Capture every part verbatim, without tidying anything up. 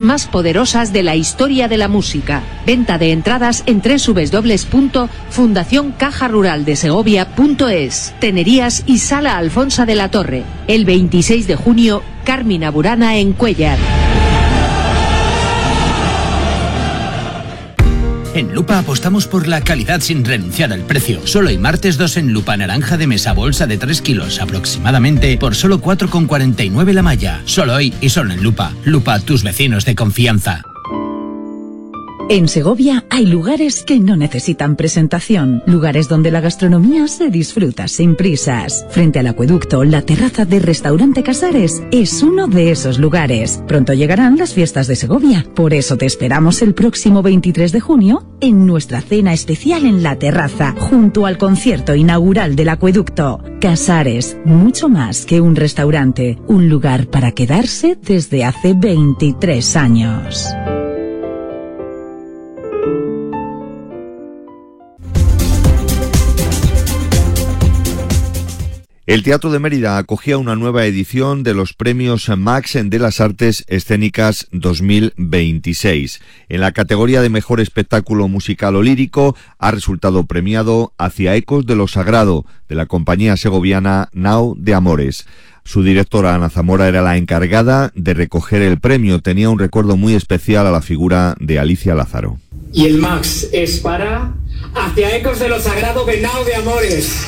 más poderosas de la historia de la música. Venta de entradas en doble u doble u doble u punto fundación caja rural de segovia punto es. Tenerías y Sala Alfonsa de la Torre. El veintiséis de junio, Carmina Burana en Cuéllar. En Lupa apostamos por la calidad sin renunciar al precio. Solo hay martes dos en Lupa naranja de mesa bolsa de tres kilos aproximadamente por solo cuatro con cuarenta y nueve la malla. Solo hoy y solo en Lupa. Lupa, tus vecinos de confianza. En Segovia hay lugares que no necesitan presentación, lugares donde la gastronomía se disfruta sin prisas. Frente al acueducto, la terraza de Restaurante Casares es uno de esos lugares. Pronto llegarán las fiestas de Segovia, por eso te esperamos el próximo veintitrés de junio en nuestra cena especial en la terraza, junto al concierto inaugural del acueducto. Casares, mucho más que un restaurante, un lugar para quedarse desde hace veintitrés años. El Teatro de Mérida acogía una nueva edición de los premios Max de las Artes Escénicas dos mil veintiséis. En la categoría de Mejor Espectáculo Musical o Lírico ha resultado premiado Hacia Ecos de lo Sagrado, de la compañía segoviana Nao de Amores. Su directora, Ana Zamora, era la encargada de recoger el premio. Tenía un recuerdo muy especial a la figura de Alicia Lázaro. Y el Max es para Hacia Ecos de lo Sagrado de Nao de Amores.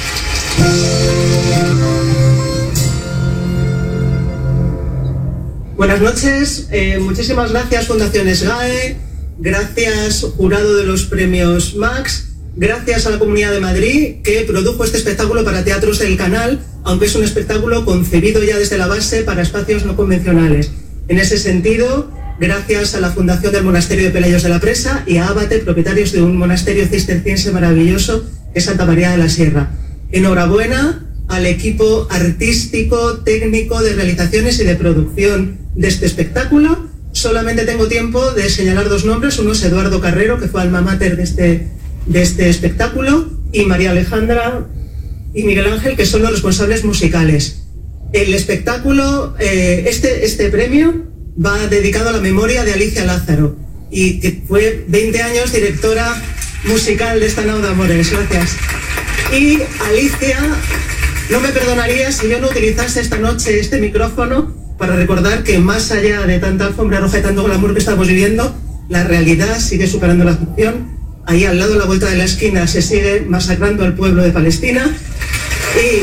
Buenas noches, eh, muchísimas gracias Fundación SGAE, gracias jurado de los premios Max, gracias a la Comunidad de Madrid que produjo este espectáculo para Teatros del Canal, aunque es un espectáculo concebido ya desde la base para espacios no convencionales. En ese sentido, gracias a la Fundación del Monasterio de Pelayos de la Presa y a Abate, propietarios de un monasterio cisterciense maravilloso que es Santa María de la Sierra. Enhorabuena al equipo artístico, técnico, de realizaciones y de producción de este espectáculo. Solamente tengo tiempo de señalar dos nombres. Uno es Eduardo Carrero, que fue alma mater de este, de este espectáculo, y María Alejandra y Miguel Ángel, que son los responsables musicales. El espectáculo, eh, este, este premio va dedicado a la memoria de Alicia Lázaro, y que fue veinte años directora musical de esta Nao de Amores. Gracias. Y Alicia no me perdonaría si yo no utilizase esta noche este micrófono para recordar que más allá de tanta alfombra roja y tanto glamour que estamos viviendo, la realidad sigue superando la ficción. Ahí al lado, a la vuelta de la esquina, se sigue masacrando al pueblo de Palestina. Y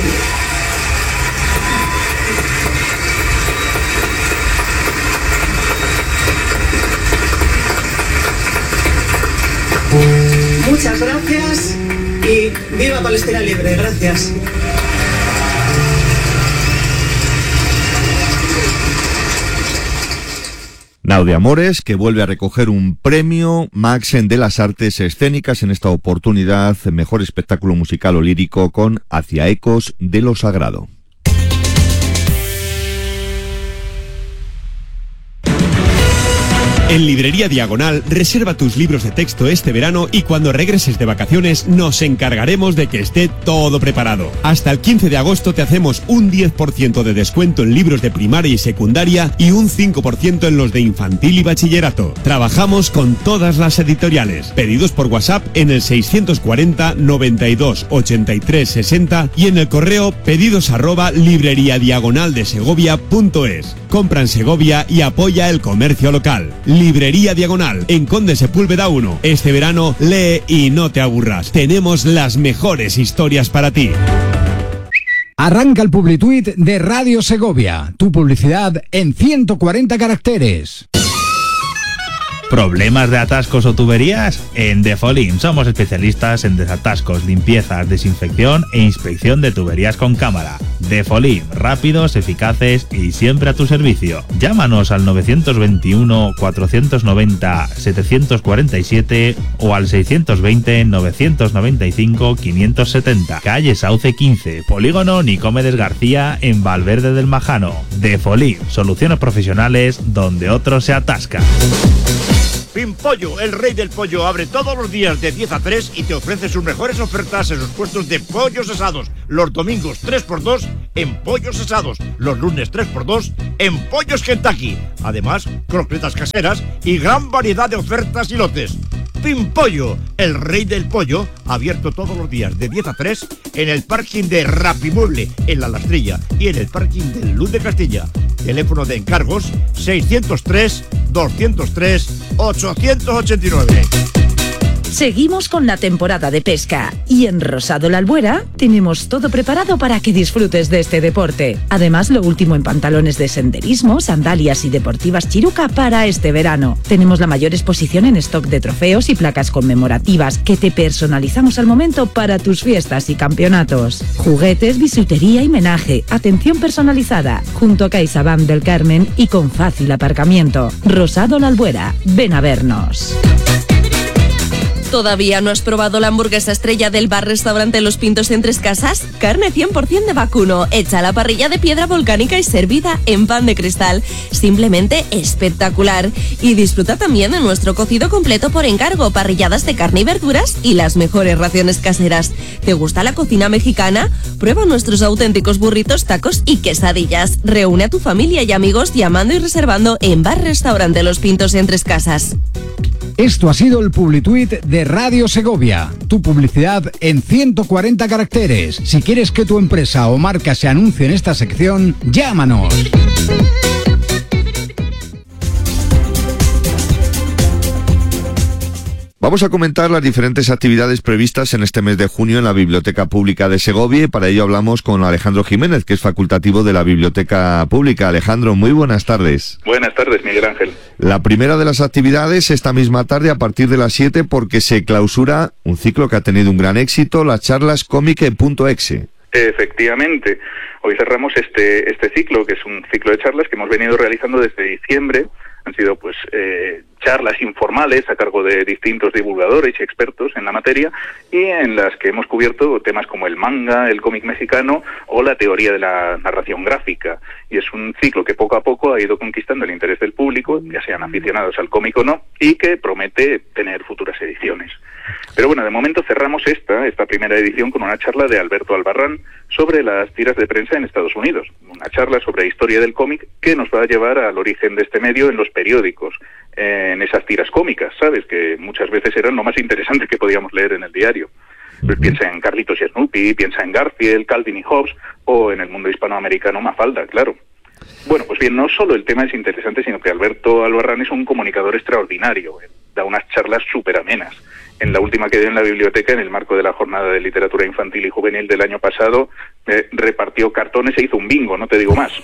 muchas gracias y viva Palestina libre. Gracias. Nao de Amores, que vuelve a recoger un premio Max de las Artes Escénicas, en esta oportunidad Mejor Espectáculo Musical o Lírico con Hacia Ecos de lo Sagrado. En Librería Diagonal, reserva tus libros de texto este verano y cuando regreses de vacaciones nos encargaremos de que esté todo preparado. Hasta el quince de agosto te hacemos un diez por ciento de descuento en libros de primaria y secundaria y un cinco por ciento en los de infantil y bachillerato. Trabajamos con todas las editoriales. Pedidos por WhatsApp en el seiscientos cuarenta, noventa y dos, ochenta y tres, sesenta y en el correo pedidos arroba libreriadiagonaldesegovia punto es. Compra en Segovia y apoya el comercio local. Librería Diagonal, en Conde Sepúlveda uno. Este verano lee y no te aburras. Tenemos las mejores historias para ti. Arranca el Publituit de Radio Segovia. Tu publicidad en ciento cuarenta caracteres. ¿Problemas de atascos o tuberías? En Defolim somos especialistas en desatascos, limpiezas, desinfección e inspección de tuberías con cámara. Defolim, rápidos, eficaces y siempre a tu servicio. Llámanos al novecientos veintiuno, cuatrocientos noventa, setecientos cuarenta y siete o al seiscientos veinte, novecientos noventa y cinco, quinientos setenta. Calle Sauce quince, Polígono Nicomedes García en Valverde del Majano. Defolim, soluciones profesionales donde otros se atascan. Pimpollo, el rey del pollo, abre todos los días de diez a tres y te ofrece sus mejores ofertas en sus puestos de pollos asados. Los domingos tres por dos en pollos asados. Los lunes tres por dos en pollos Kentucky. Además, croquetas caseras y gran variedad de ofertas y lotes. Pimpollo, el rey del pollo, abierto todos los días de diez a tres en el parking de Rapimueble, en La Lastrilla, y en el parking de Luz de Castilla. Teléfono de encargos seiscientos tres, doscientos tres, ochocientos ochenta y nueve. Seguimos con la temporada de pesca y en Rosado La Albuera tenemos todo preparado para que disfrutes de este deporte. Además, lo último en pantalones de senderismo, sandalias y deportivas Chiruca para este verano. Tenemos la mayor exposición en stock de trofeos y placas conmemorativas que te personalizamos al momento para tus fiestas y campeonatos. Juguetes, bisutería y menaje, atención personalizada, junto a CaixaBank del Carmen y con fácil aparcamiento. Rosado La Albuera, ven a vernos. ¿Todavía no has probado la hamburguesa estrella del bar-restaurante Los Pintos en Tres Casas? Carne cien por ciento de vacuno, hecha a la parrilla de piedra volcánica y servida en pan de cristal. Simplemente espectacular. Y disfruta también de nuestro cocido completo por encargo, parrilladas de carne y verduras y las mejores raciones caseras. ¿Te gusta la cocina mexicana? Prueba nuestros auténticos burritos, tacos y quesadillas. Reúne a tu familia y amigos llamando y reservando en bar-restaurante Los Pintos en Tres Casas. Esto ha sido el Publituit de Radio Segovia, tu publicidad en ciento cuarenta caracteres. Si quieres que tu empresa o marca se anuncie en esta sección, llámanos. Vamos a comentar las diferentes actividades previstas en este mes de junio en la Biblioteca Pública de Segovia y para ello hablamos con Alejandro Jiménez, que es facultativo de la Biblioteca Pública. Alejandro, muy buenas tardes. Buenas tardes, Miguel Ángel. La primera de las actividades esta misma tarde a partir de las siete porque se clausura un ciclo que ha tenido un gran éxito, las charlas cómic.exe. Efectivamente, hoy cerramos este, este ciclo, que es un ciclo de charlas que hemos venido realizando desde diciembre. Han sido pues eh, charlas informales a cargo de distintos divulgadores y expertos en la materia y en las que hemos cubierto temas como el manga, el cómic mexicano o la teoría de la narración gráfica. Y es un ciclo que poco a poco ha ido conquistando el interés del público, ya sean aficionados al cómic o no, y que promete tener futuras ediciones. Pero bueno, de momento cerramos esta, esta primera edición con una charla de Alberto Albarrán sobre las tiras de prensa en Estados Unidos. Una charla sobre historia del cómic que nos va a llevar al origen de este medio en los periódicos, en esas tiras cómicas, ¿sabes? Que muchas veces eran lo más interesante que podíamos leer en el diario. Pues piensa en Carlitos y Snoopy, piensa en Garfield, Calvin y Hobbes, o en el mundo hispanoamericano Mafalda, claro. Bueno, pues bien, no solo el tema es interesante, sino que Alberto Albarrán es un comunicador extraordinario, da unas charlas súper amenas. En la última que dio en la biblioteca, en el marco de la Jornada de Literatura Infantil y Juvenil del año pasado, eh, repartió cartones e hizo un bingo, no te digo más.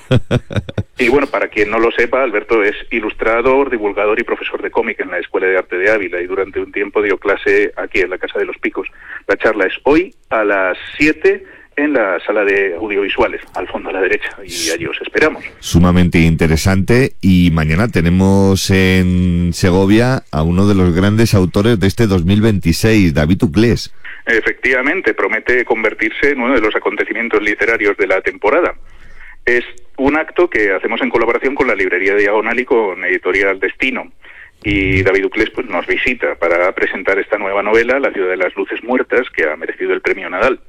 Y bueno, para quien no lo sepa, Alberto es ilustrador, divulgador y profesor de cómic en la Escuela de Arte de Ávila y durante un tiempo dio clase aquí en la Casa de los Picos. La charla es hoy a las siete en la sala de audiovisuales, al fondo a la derecha, y allí os esperamos. Sumamente interesante, y mañana tenemos en Segovia a uno de los grandes autores de este dos mil veintiséis, David Uclés. Efectivamente, promete convertirse en uno de los acontecimientos literarios de la temporada. Es un acto que hacemos en colaboración con la Librería Diagonal y con Editorial Destino. Y David Uclés pues, nos visita para presentar esta nueva novela, La ciudad de las luces muertas, que ha merecido el premio Nadal.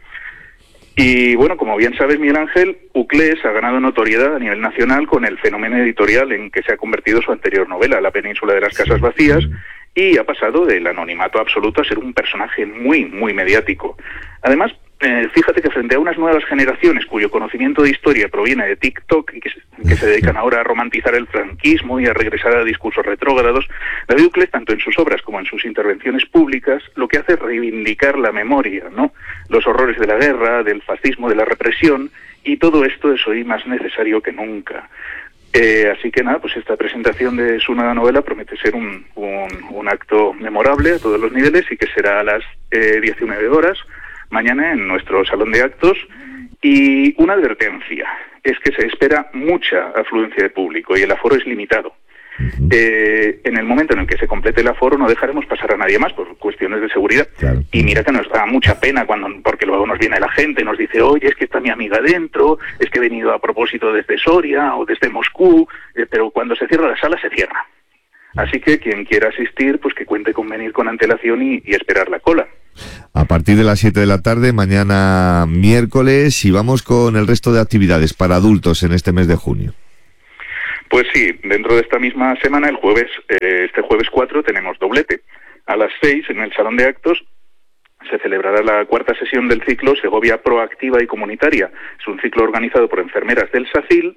Y bueno, como bien sabes, Miguel Ángel, Uclés ha ganado notoriedad a nivel nacional con el fenómeno editorial en que se ha convertido su anterior novela, La península de las casas vacías, y ha pasado del anonimato absoluto a ser un personaje muy, muy mediático. Además, eh, fíjate que frente a unas nuevas generaciones cuyo conocimiento de historia proviene de TikTok y que se, que se dedican ahora a romantizar el franquismo y a regresar a discursos retrógrados, David Uclés, tanto en sus obras como en sus intervenciones públicas, lo que hace es reivindicar la memoria, ¿no? Los horrores de la guerra, del fascismo, de la represión, y todo esto es hoy más necesario que nunca. Eh, así que nada, pues esta presentación de su nueva novela promete ser un, un, un acto memorable a todos los niveles y que será a las eh, diecinueve horas mañana en nuestro salón de actos. Y una advertencia, es que se espera mucha afluencia de público y el aforo es limitado. Eh, en el momento en el que se complete el aforo no dejaremos pasar a nadie más por cuestiones de seguridad. Claro. Y mira que nos da mucha pena cuando, porque luego nos viene la gente y nos dice, oye, es que está mi amiga dentro, es que he venido a propósito desde Soria o desde Moscú, eh, pero cuando se cierra la sala se cierra. Así que quien quiera asistir, pues que cuente con venir con antelación y, y esperar la cola. A partir de las siete de la tarde, mañana miércoles, y vamos con el resto de actividades para adultos en este mes de junio. Pues sí, dentro de esta misma semana, el jueves, eh, este jueves cuatro, tenemos doblete. A las seis, en el Salón de Actos, se celebrará la cuarta sesión del ciclo Segovia Proactiva y Comunitaria. Es un ciclo organizado por enfermeras del SACIL,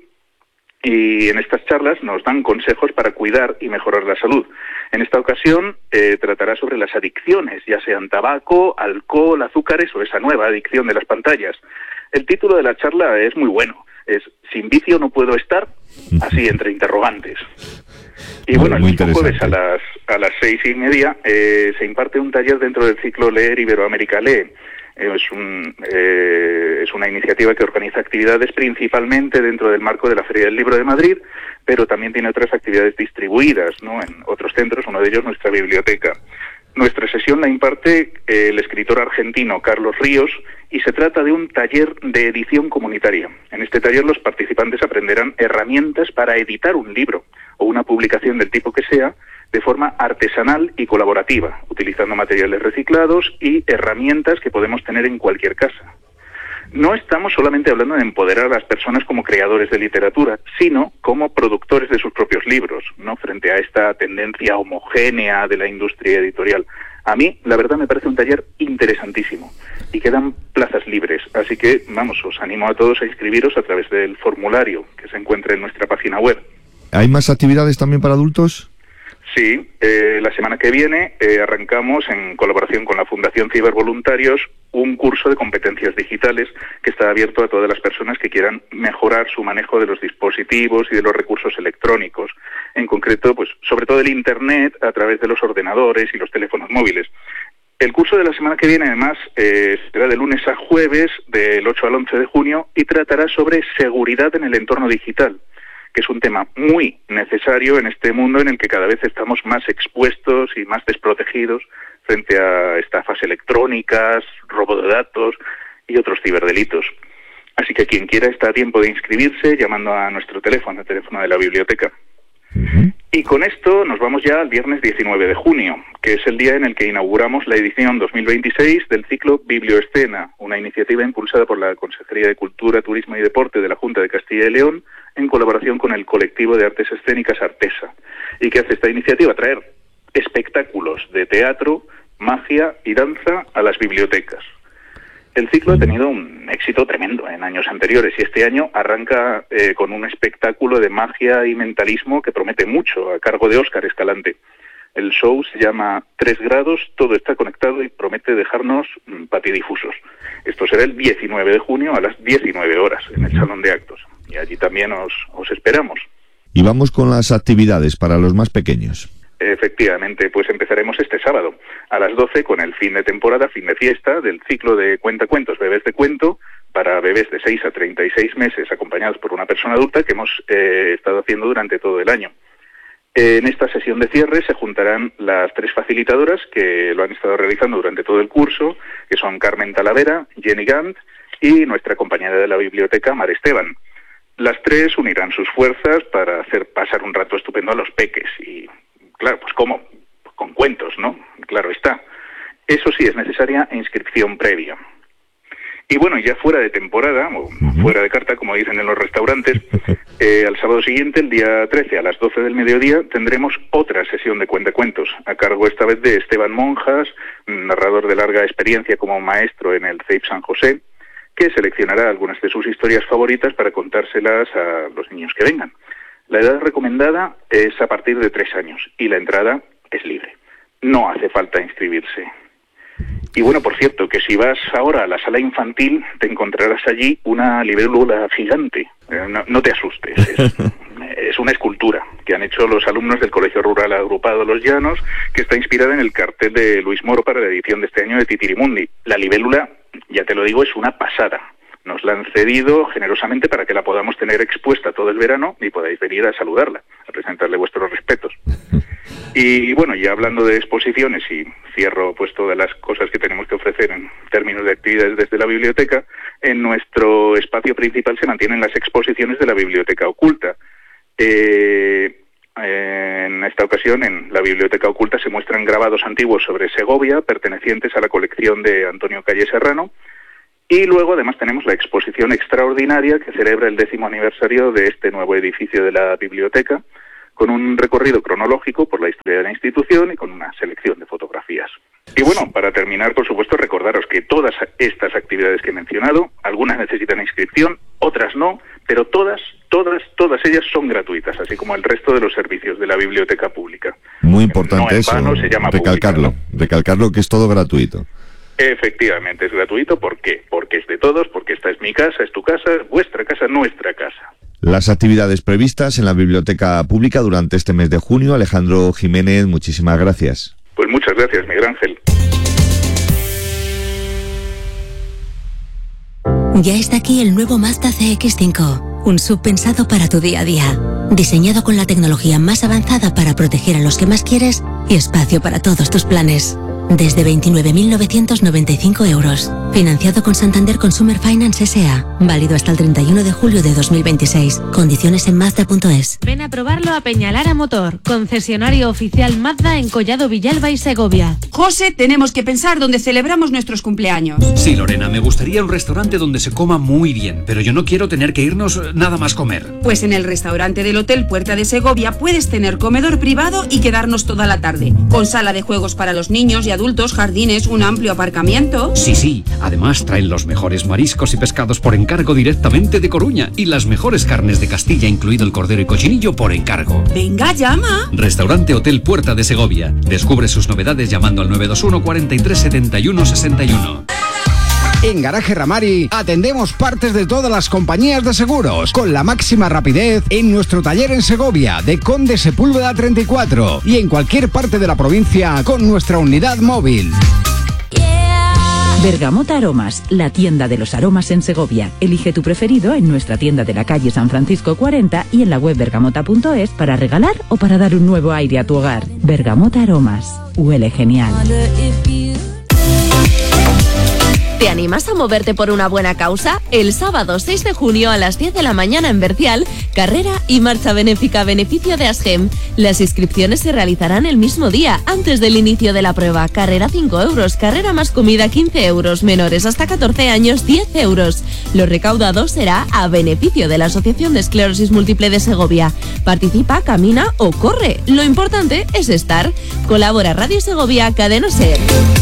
y en estas charlas nos dan consejos para cuidar y mejorar la salud. En esta ocasión eh, tratará sobre las adicciones, ya sean tabaco, alcohol, azúcares o esa nueva adicción de las pantallas. El título de la charla es muy bueno, es "Sin vicio no puedo estar", así entre interrogantes. Y bueno, el mismo jueves a las, a las seis y media eh, se imparte un taller dentro del ciclo Leer Iberoamérica Lee. Es, un, eh, es una iniciativa que organiza actividades principalmente dentro del marco de la Feria del Libro de Madrid, pero también tiene otras actividades distribuidas, ¿no?, en otros centros, uno de ellos nuestra biblioteca. Nuestra sesión la imparte eh, el escritor argentino Carlos Ríos, y se trata de un taller de edición comunitaria. En este taller los participantes aprenderán herramientas para editar un libro o una publicación del tipo que sea, de forma artesanal y colaborativa, utilizando materiales reciclados y herramientas que podemos tener en cualquier casa. No estamos solamente hablando de empoderar a las personas como creadores de literatura, sino como productores de sus propios libros, ¿no?, frente a esta tendencia homogénea de la industria editorial. A mí, la verdad, me parece un taller interesantísimo y quedan plazas libres, así que, vamos, os animo a todos a inscribiros a través del formulario que se encuentra en nuestra página web. ¿Hay más actividades también para adultos? Sí, eh, la semana que viene eh, arrancamos, en colaboración con la Fundación Cibervoluntarios, un curso de competencias digitales que está abierto a todas las personas que quieran mejorar su manejo de los dispositivos y de los recursos electrónicos. En concreto, pues sobre todo el Internet a través de los ordenadores y los teléfonos móviles. El curso de la semana que viene, además, eh, será de lunes a jueves, del ocho al once de junio, y tratará sobre seguridad en el entorno digital, que es un tema muy necesario en este mundo en el que cada vez estamos más expuestos y más desprotegidos frente a estafas electrónicas, robo de datos y otros ciberdelitos. Así que quien quiera está a tiempo de inscribirse llamando a nuestro teléfono, el teléfono de la biblioteca. Uh-huh. Y con esto nos vamos ya al viernes diecinueve de junio, que es el día en el que inauguramos la edición dos mil veintiséis del ciclo Biblioescena, una iniciativa impulsada por la Consejería de Cultura, Turismo y Deporte de la Junta de Castilla y León, en colaboración con el colectivo de artes escénicas Artesa. ¿Y qué hace esta iniciativa? Traer espectáculos de teatro, magia y danza a las bibliotecas. El ciclo ha tenido un éxito tremendo en años anteriores, y este año arranca eh, con un espectáculo de magia y mentalismo que promete mucho, a cargo de Óscar Escalante. El show se llama Tres grados, todo está conectado, y promete dejarnos mmm, patidifusos. Esto será el diecinueve de junio a las diecinueve horas en el Salón de Actos, y allí también os, os esperamos. Y vamos con las actividades para los más pequeños. Efectivamente, pues empezaremos este sábado a las doce con el fin de temporada, fin de fiesta del ciclo de Cuentacuentos, Bebés de Cuento, para bebés de seis a treinta y seis meses acompañados por una persona adulta, que hemos eh, estado haciendo durante todo el año. En esta sesión de cierre se juntarán las tres facilitadoras que lo han estado realizando durante todo el curso, que son Carmen Talavera, Jenny Gant y nuestra compañera de la biblioteca, Mar Esteban. Las tres unirán sus fuerzas para hacer pasar un rato estupendo a los peques y, claro, pues ¿cómo? Pues con cuentos, ¿no? Claro está. Eso sí, es necesaria inscripción previa. Y bueno, ya fuera de temporada, o fuera de carta, como dicen en los restaurantes, eh, al sábado siguiente, el día trece, a las doce del mediodía, tendremos otra sesión de cuentacuentos, a cargo esta vez de Esteban Monjas, narrador de larga experiencia como maestro en el C E I P San José, que seleccionará algunas de sus historias favoritas para contárselas a los niños que vengan. La edad recomendada es a partir de tres años y la entrada es libre. No hace falta inscribirse. Y bueno, por cierto, que si vas ahora a la sala infantil te encontrarás allí una libélula gigante. Eh, no, no te asustes, es, es una escultura que han hecho los alumnos del Colegio Rural Agrupado Los Llanos, que está inspirada en el cartel de Luis Moro para la edición de este año de Titirimundi. La libélula, ya te lo digo, es una pasada. Nos la han cedido generosamente para que la podamos tener expuesta todo el verano y podáis venir a saludarla, a presentarle vuestros respetos. Y bueno, ya hablando de exposiciones, y cierro pues todas las cosas que tenemos que ofrecer en términos de actividades desde la biblioteca, en nuestro espacio principal se mantienen las exposiciones de la Biblioteca Oculta. Eh, Eh, en esta ocasión, en la Biblioteca Oculta se muestran grabados antiguos sobre Segovia, pertenecientes a la colección de Antonio Calle Serrano, y luego además tenemos la exposición extraordinaria que celebra el décimo aniversario de este nuevo edificio de la biblioteca, con un recorrido cronológico por la historia de la institución y con una selección de fotografías. Y bueno, para terminar, por supuesto, recordaros que todas estas actividades que he mencionado, algunas necesitan inscripción, otras no, pero todas, todas, todas ellas son gratuitas, así como el resto de los servicios de la biblioteca pública. Muy importante no eso, vano, se llama recalcarlo, pública, ¿no? recalcarlo que es todo gratuito. Efectivamente, es gratuito. ¿Por qué? Porque es de todos, porque esta es mi casa, es tu casa, vuestra casa, nuestra casa. Las actividades previstas en la biblioteca pública durante este mes de junio. Alejandro Jiménez, muchísimas gracias. Pues muchas gracias, Miguel Ángel. Ya está aquí el nuevo Mazda C X cinco, un sub pensado para tu día a día. Diseñado con la tecnología más avanzada para proteger a los que más quieres y espacio para todos tus planes. Desde veintinueve mil novecientos noventa y cinco euros. Financiado con Santander Consumer Finance S A. Válido hasta el treinta y uno de julio de dos mil veintiséis. Condiciones en Mazda punto es. Ven a probarlo a Peñalara Motor, concesionario oficial Mazda en Collado Villalba y Segovia. José, tenemos que pensar dónde celebramos nuestros cumpleaños. Sí, Lorena, me gustaría un restaurante donde se coma muy bien, pero yo no quiero tener que irnos nada más comer. Pues en el restaurante del Hotel Puerta de Segovia puedes tener comedor privado y quedarnos toda la tarde, con sala de juegos para los niños y adultos, jardines, un amplio aparcamiento. Sí, sí, además traen los mejores mariscos y pescados por encargo directamente de Coruña y las mejores carnes de Castilla, incluido el cordero y cochinillo por encargo. Venga, llama. Restaurante Hotel Puerta de Segovia. Descubre sus novedades llamando al nueve dos uno, cuarenta y tres, setenta y uno, sesenta y uno. En Garaje Ramari atendemos partes de todas las compañías de seguros con la máxima rapidez en nuestro taller en Segovia de Conde Sepúlveda treinta y cuatro y en cualquier parte de la provincia con nuestra unidad móvil. Bergamota Aromas, la tienda de los aromas en Segovia. Elige tu preferido en nuestra tienda de la calle San Francisco cuarenta y en la web bergamota punto es para regalar o para dar un nuevo aire a tu hogar. Bergamota Aromas, huele genial. ¿Te animas a moverte por una buena causa? El sábado seis de junio a las diez de la mañana en Bercial, carrera y marcha benéfica a beneficio de ASGEM. Las inscripciones se realizarán el mismo día, antes del inicio de la prueba. Carrera cinco euros, carrera más comida quince euros, menores hasta catorce años diez euros. Lo recaudado será a beneficio de la Asociación de Esclerosis Múltiple de Segovia. Participa, camina o corre. Lo importante es estar. Colabora Radio Segovia, Cadena SER.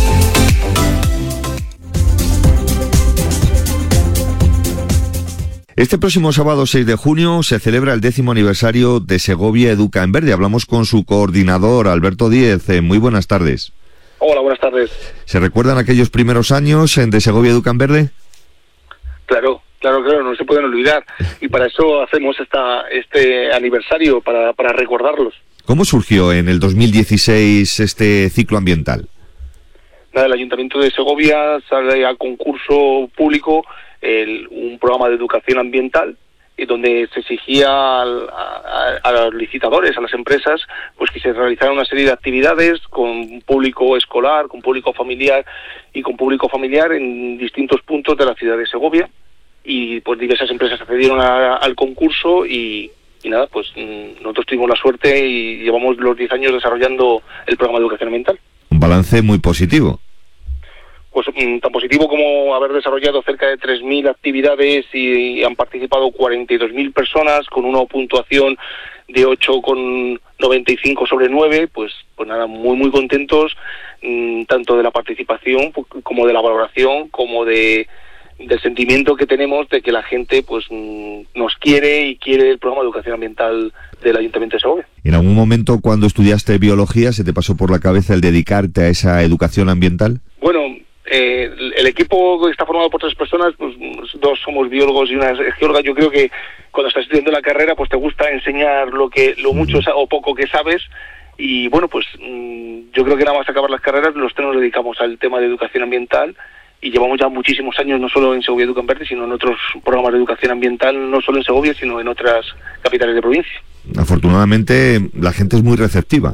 Este próximo sábado seis de junio se celebra el décimo aniversario de Segovia Educa en Verde. Hablamos con su coordinador, Alberto Díez. Eh, muy buenas tardes. Hola, buenas tardes. ¿Se recuerdan aquellos primeros años de Segovia Educa en Verde? Claro, claro, claro, no se pueden olvidar. Y para eso hacemos esta, este aniversario, para, para recordarlos. ¿Cómo surgió en el dos mil dieciséis este ciclo ambiental? Nada, el Ayuntamiento de Segovia sale a concurso público el, un programa de educación ambiental y donde se exigía al, a, a los licitadores, a las empresas, pues que se realizaran una serie de actividades con público escolar, con público familiar y con público familiar en distintos puntos de la ciudad de Segovia. Y pues diversas empresas accedieron a, al concurso y, y nada, pues nosotros tuvimos la suerte y llevamos los diez años desarrollando el programa de educación ambiental. Un balance muy positivo. Pues tan positivo como haber desarrollado cerca de tres mil actividades y han participado cuarenta y dos mil personas con una puntuación de ocho coma noventa y cinco sobre nueve, pues pues nada, muy muy contentos mmm, tanto de la participación como de la valoración, como de del sentimiento que tenemos de que la gente pues mmm, nos quiere y quiere el programa de educación ambiental del Ayuntamiento de Segovia. ¿En algún momento cuando estudiaste biología se te pasó por la cabeza el dedicarte a esa educación ambiental? Bueno, Eh, el equipo está formado por tres personas, pues dos somos biólogos y una es geóloga. Yo creo que cuando estás estudiando la carrera pues te gusta enseñar lo que lo mucho o poco que sabes y bueno, pues mmm, yo creo que nada más acabar las carreras los tres nos dedicamos al tema de educación ambiental y llevamos ya muchísimos años no solo en Segovia Educa en Verde, sino en otros programas de educación ambiental, no solo en Segovia, sino en otras capitales de provincia. Afortunadamente la gente es muy receptiva.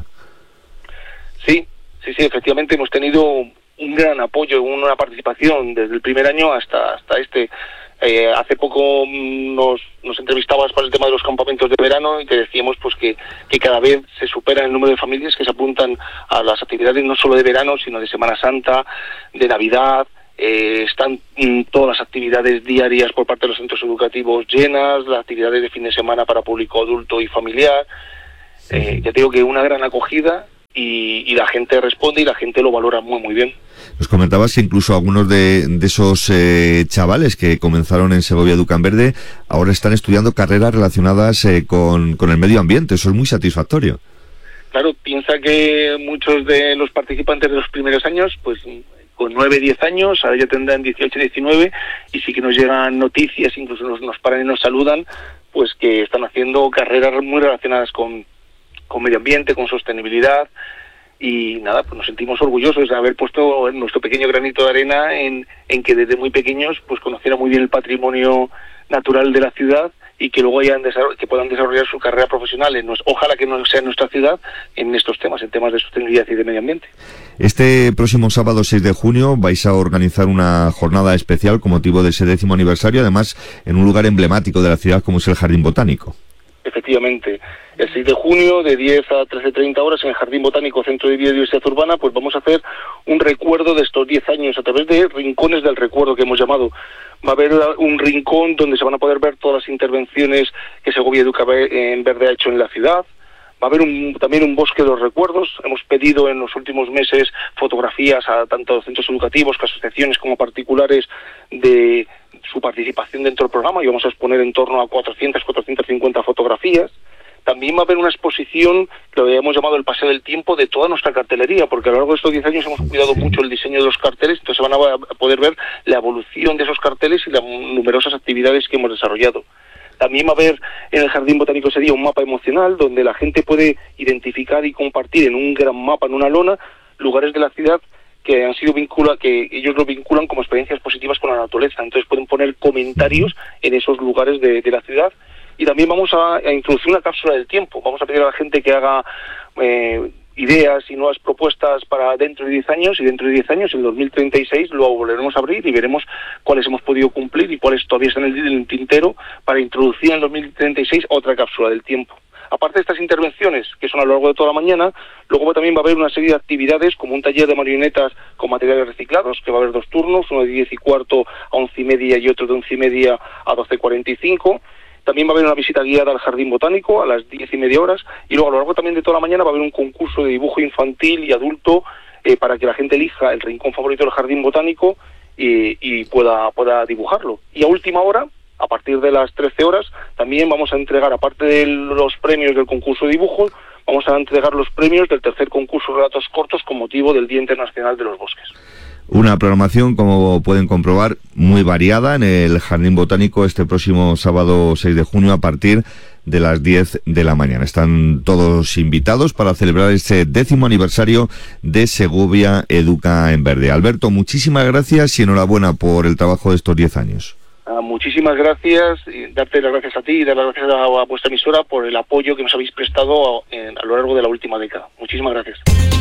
Sí, sí, sí, efectivamente hemos tenido un gran apoyo, una participación desde el primer año hasta hasta este. Eh, hace poco nos, nos entrevistabas para el tema de los campamentos de verano y te decíamos pues que, que cada vez se supera el número de familias que se apuntan a las actividades no solo de verano, sino de Semana Santa, de Navidad. Eh, están mm, todas las actividades diarias por parte de los centros educativos llenas, las actividades de fin de semana para público adulto y familiar. Eh, ya te digo que una gran acogida y, y la gente responde y la gente lo valora muy muy bien. Nos comentabas que incluso algunos de, de esos eh, chavales que comenzaron en Segovia Educa en Verde ahora están estudiando carreras relacionadas eh, con, con el medio ambiente. Eso es muy satisfactorio. Claro, piensa que muchos de los participantes de los primeros años, pues con nueve, diez años, ahora ya tendrán dieciocho, diecinueve, y sí que nos llegan noticias, incluso nos, nos paran y nos saludan, pues que están haciendo carreras muy relacionadas con, con medio ambiente, con sostenibilidad. Y nada, pues nos sentimos orgullosos de haber puesto nuestro pequeño granito de arena en, en que desde muy pequeños pues conocieran muy bien el patrimonio natural de la ciudad y que luego hayan que puedan desarrollar su carrera profesional. En, ojalá que no sea en nuestra ciudad en estos temas, en temas de sostenibilidad y de medio ambiente. Este próximo sábado seis de junio vais a organizar una jornada especial con motivo de ese décimo aniversario, además en un lugar emblemático de la ciudad como es el Jardín Botánico. Efectivamente. El seis de junio, de diez a trece treinta horas, en el Jardín Botánico Centro de Biodiversidad Urbana, pues vamos a hacer un recuerdo de estos diez años a través de rincones del recuerdo que hemos llamado. Va a haber un rincón donde se van a poder ver todas las intervenciones que Segovia Educa en Verde ha hecho en la ciudad. Va a haber un, también un bosque de los recuerdos. Hemos pedido en los últimos meses fotografías a tanto centros educativos, que asociaciones como particulares de su participación dentro del programa y vamos a exponer en torno a cuatrocientas, cuatrocientas cincuenta fotografías. También va a haber una exposición que lo hemos llamado el Paseo del Tiempo de toda nuestra cartelería, porque a lo largo de estos diez años hemos cuidado mucho el diseño de los carteles, entonces van a poder ver la evolución de esos carteles y las numerosas actividades que hemos desarrollado. También va a haber en el Jardín Botánico ese día un mapa emocional donde la gente puede identificar y compartir en un gran mapa, en una lona, lugares de la ciudad que han sido vincula, que ellos lo vinculan como experiencias positivas con la naturaleza. Entonces pueden poner comentarios en esos lugares de, de la ciudad. Y también vamos a, a introducir una cápsula del tiempo. Vamos a pedir a la gente que haga eh, ideas y nuevas propuestas para dentro de diez años, y dentro de diez años, en dos mil treinta y seis, lo volveremos a abrir y veremos cuáles hemos podido cumplir y cuáles todavía están en el, en el tintero para introducir en dos mil treinta y seis otra cápsula del tiempo. Aparte de estas intervenciones, que son a lo largo de toda la mañana, luego también va a haber una serie de actividades, como un taller de marionetas con materiales reciclados, que va a haber dos turnos, uno de diez y cuarto a once y media y otro de once y media a doce cuarenta y cinco. También va a haber una visita guiada al Jardín Botánico a las diez y media horas, y luego a lo largo también de toda la mañana va a haber un concurso de dibujo infantil y adulto eh, para que la gente elija el rincón favorito del Jardín Botánico y, y pueda, pueda dibujarlo. Y a última hora, a partir de las trece horas, también vamos a entregar, aparte de los premios del concurso de dibujo, vamos a entregar los premios del tercer concurso de relatos cortos con motivo del Día Internacional de los Bosques. Una programación, como pueden comprobar, muy variada en el Jardín Botánico este próximo sábado seis de junio a partir de las diez de la mañana. Están todos invitados para celebrar este décimo aniversario de Segovia Educa en Verde. Alberto, muchísimas gracias y enhorabuena por el trabajo de estos diez años. Uh, muchísimas gracias, y darte las gracias a ti y dar las gracias a, a vuestra emisora por el apoyo que nos habéis prestado a, en, a lo largo de la última década. Muchísimas gracias.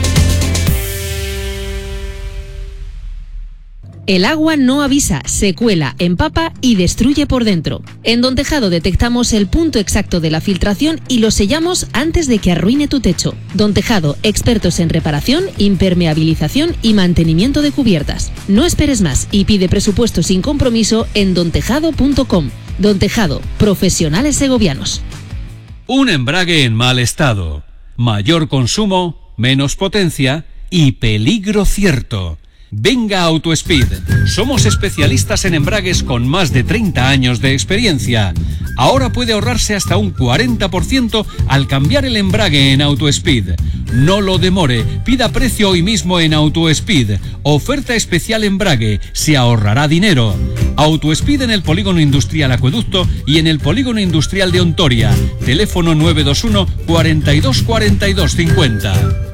El agua no avisa, se cuela, empapa y destruye por dentro. En Don Tejado detectamos el punto exacto de la filtración y lo sellamos antes de que arruine tu techo. Don Tejado, expertos en reparación, impermeabilización y mantenimiento de cubiertas. No esperes más y pide presupuesto sin compromiso en don tejado punto com. Don Tejado, profesionales segovianos. Un embrague en mal estado. Mayor consumo, menos potencia y peligro cierto. Venga AutoSpeed. Somos especialistas en embragues con más de treinta años de experiencia. Ahora puede ahorrarse hasta un cuarenta por ciento al cambiar el embrague en AutoSpeed. No lo demore, pida precio hoy mismo en AutoSpeed. Oferta especial embrague, se ahorrará dinero. AutoSpeed en el Polígono Industrial Acueducto y en el Polígono Industrial de Ontoria. Teléfono nueve dos uno, cuarenta y dos, cuarenta y dos cincuenta.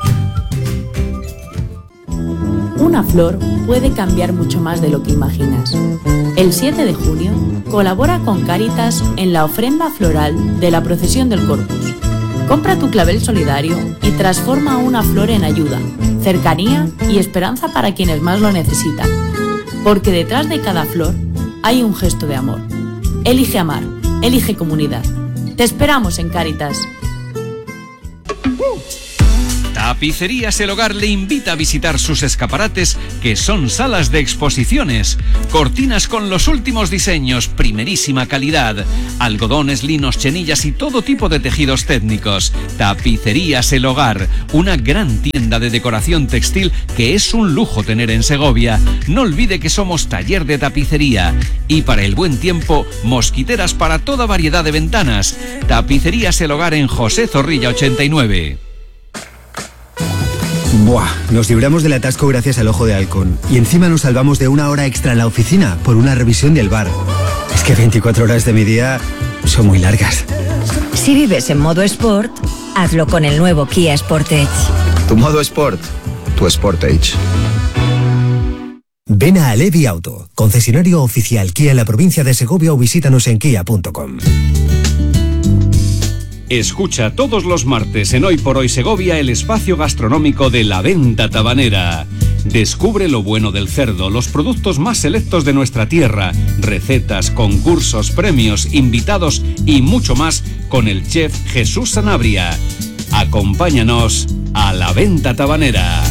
Una flor puede cambiar mucho más de lo que imaginas. El siete de junio colabora con Cáritas en la ofrenda floral de la procesión del Corpus. Compra tu clavel solidario y transforma una flor en ayuda, cercanía y esperanza para quienes más lo necesitan. Porque detrás de cada flor hay un gesto de amor. Elige amar, elige comunidad. Te esperamos en Cáritas. Tapicerías El Hogar le invita a visitar sus escaparates, que son salas de exposiciones. Cortinas con los últimos diseños, primerísima calidad. Algodones, linos, chenillas y todo tipo de tejidos técnicos. Tapicerías El Hogar, una gran tienda de decoración textil que es un lujo tener en Segovia. No olvide que somos taller de tapicería. Y para el buen tiempo, mosquiteras para toda variedad de ventanas. Tapicerías El Hogar en José Zorrilla ochenta y nueve. Buah, nos libramos del atasco gracias al Ojo de Halcón. Y encima nos salvamos de una hora extra en la oficina por una revisión del bar. Es que veinticuatro horas de mi día son muy largas. Si vives en modo Sport, hazlo con el nuevo Kia Sportage. Tu modo Sport, tu Sportage. Ven a Alevi Auto, concesionario oficial Kia en la provincia de Segovia, o visítanos en kia punto com. Escucha todos los martes en Hoy por Hoy Segovia el espacio gastronómico de La Venta Tabanera. Descubre lo bueno del cerdo, los productos más selectos de nuestra tierra, recetas, concursos, premios, invitados y mucho más con el chef Jesús Sanabria. Acompáñanos a La Venta Tabanera.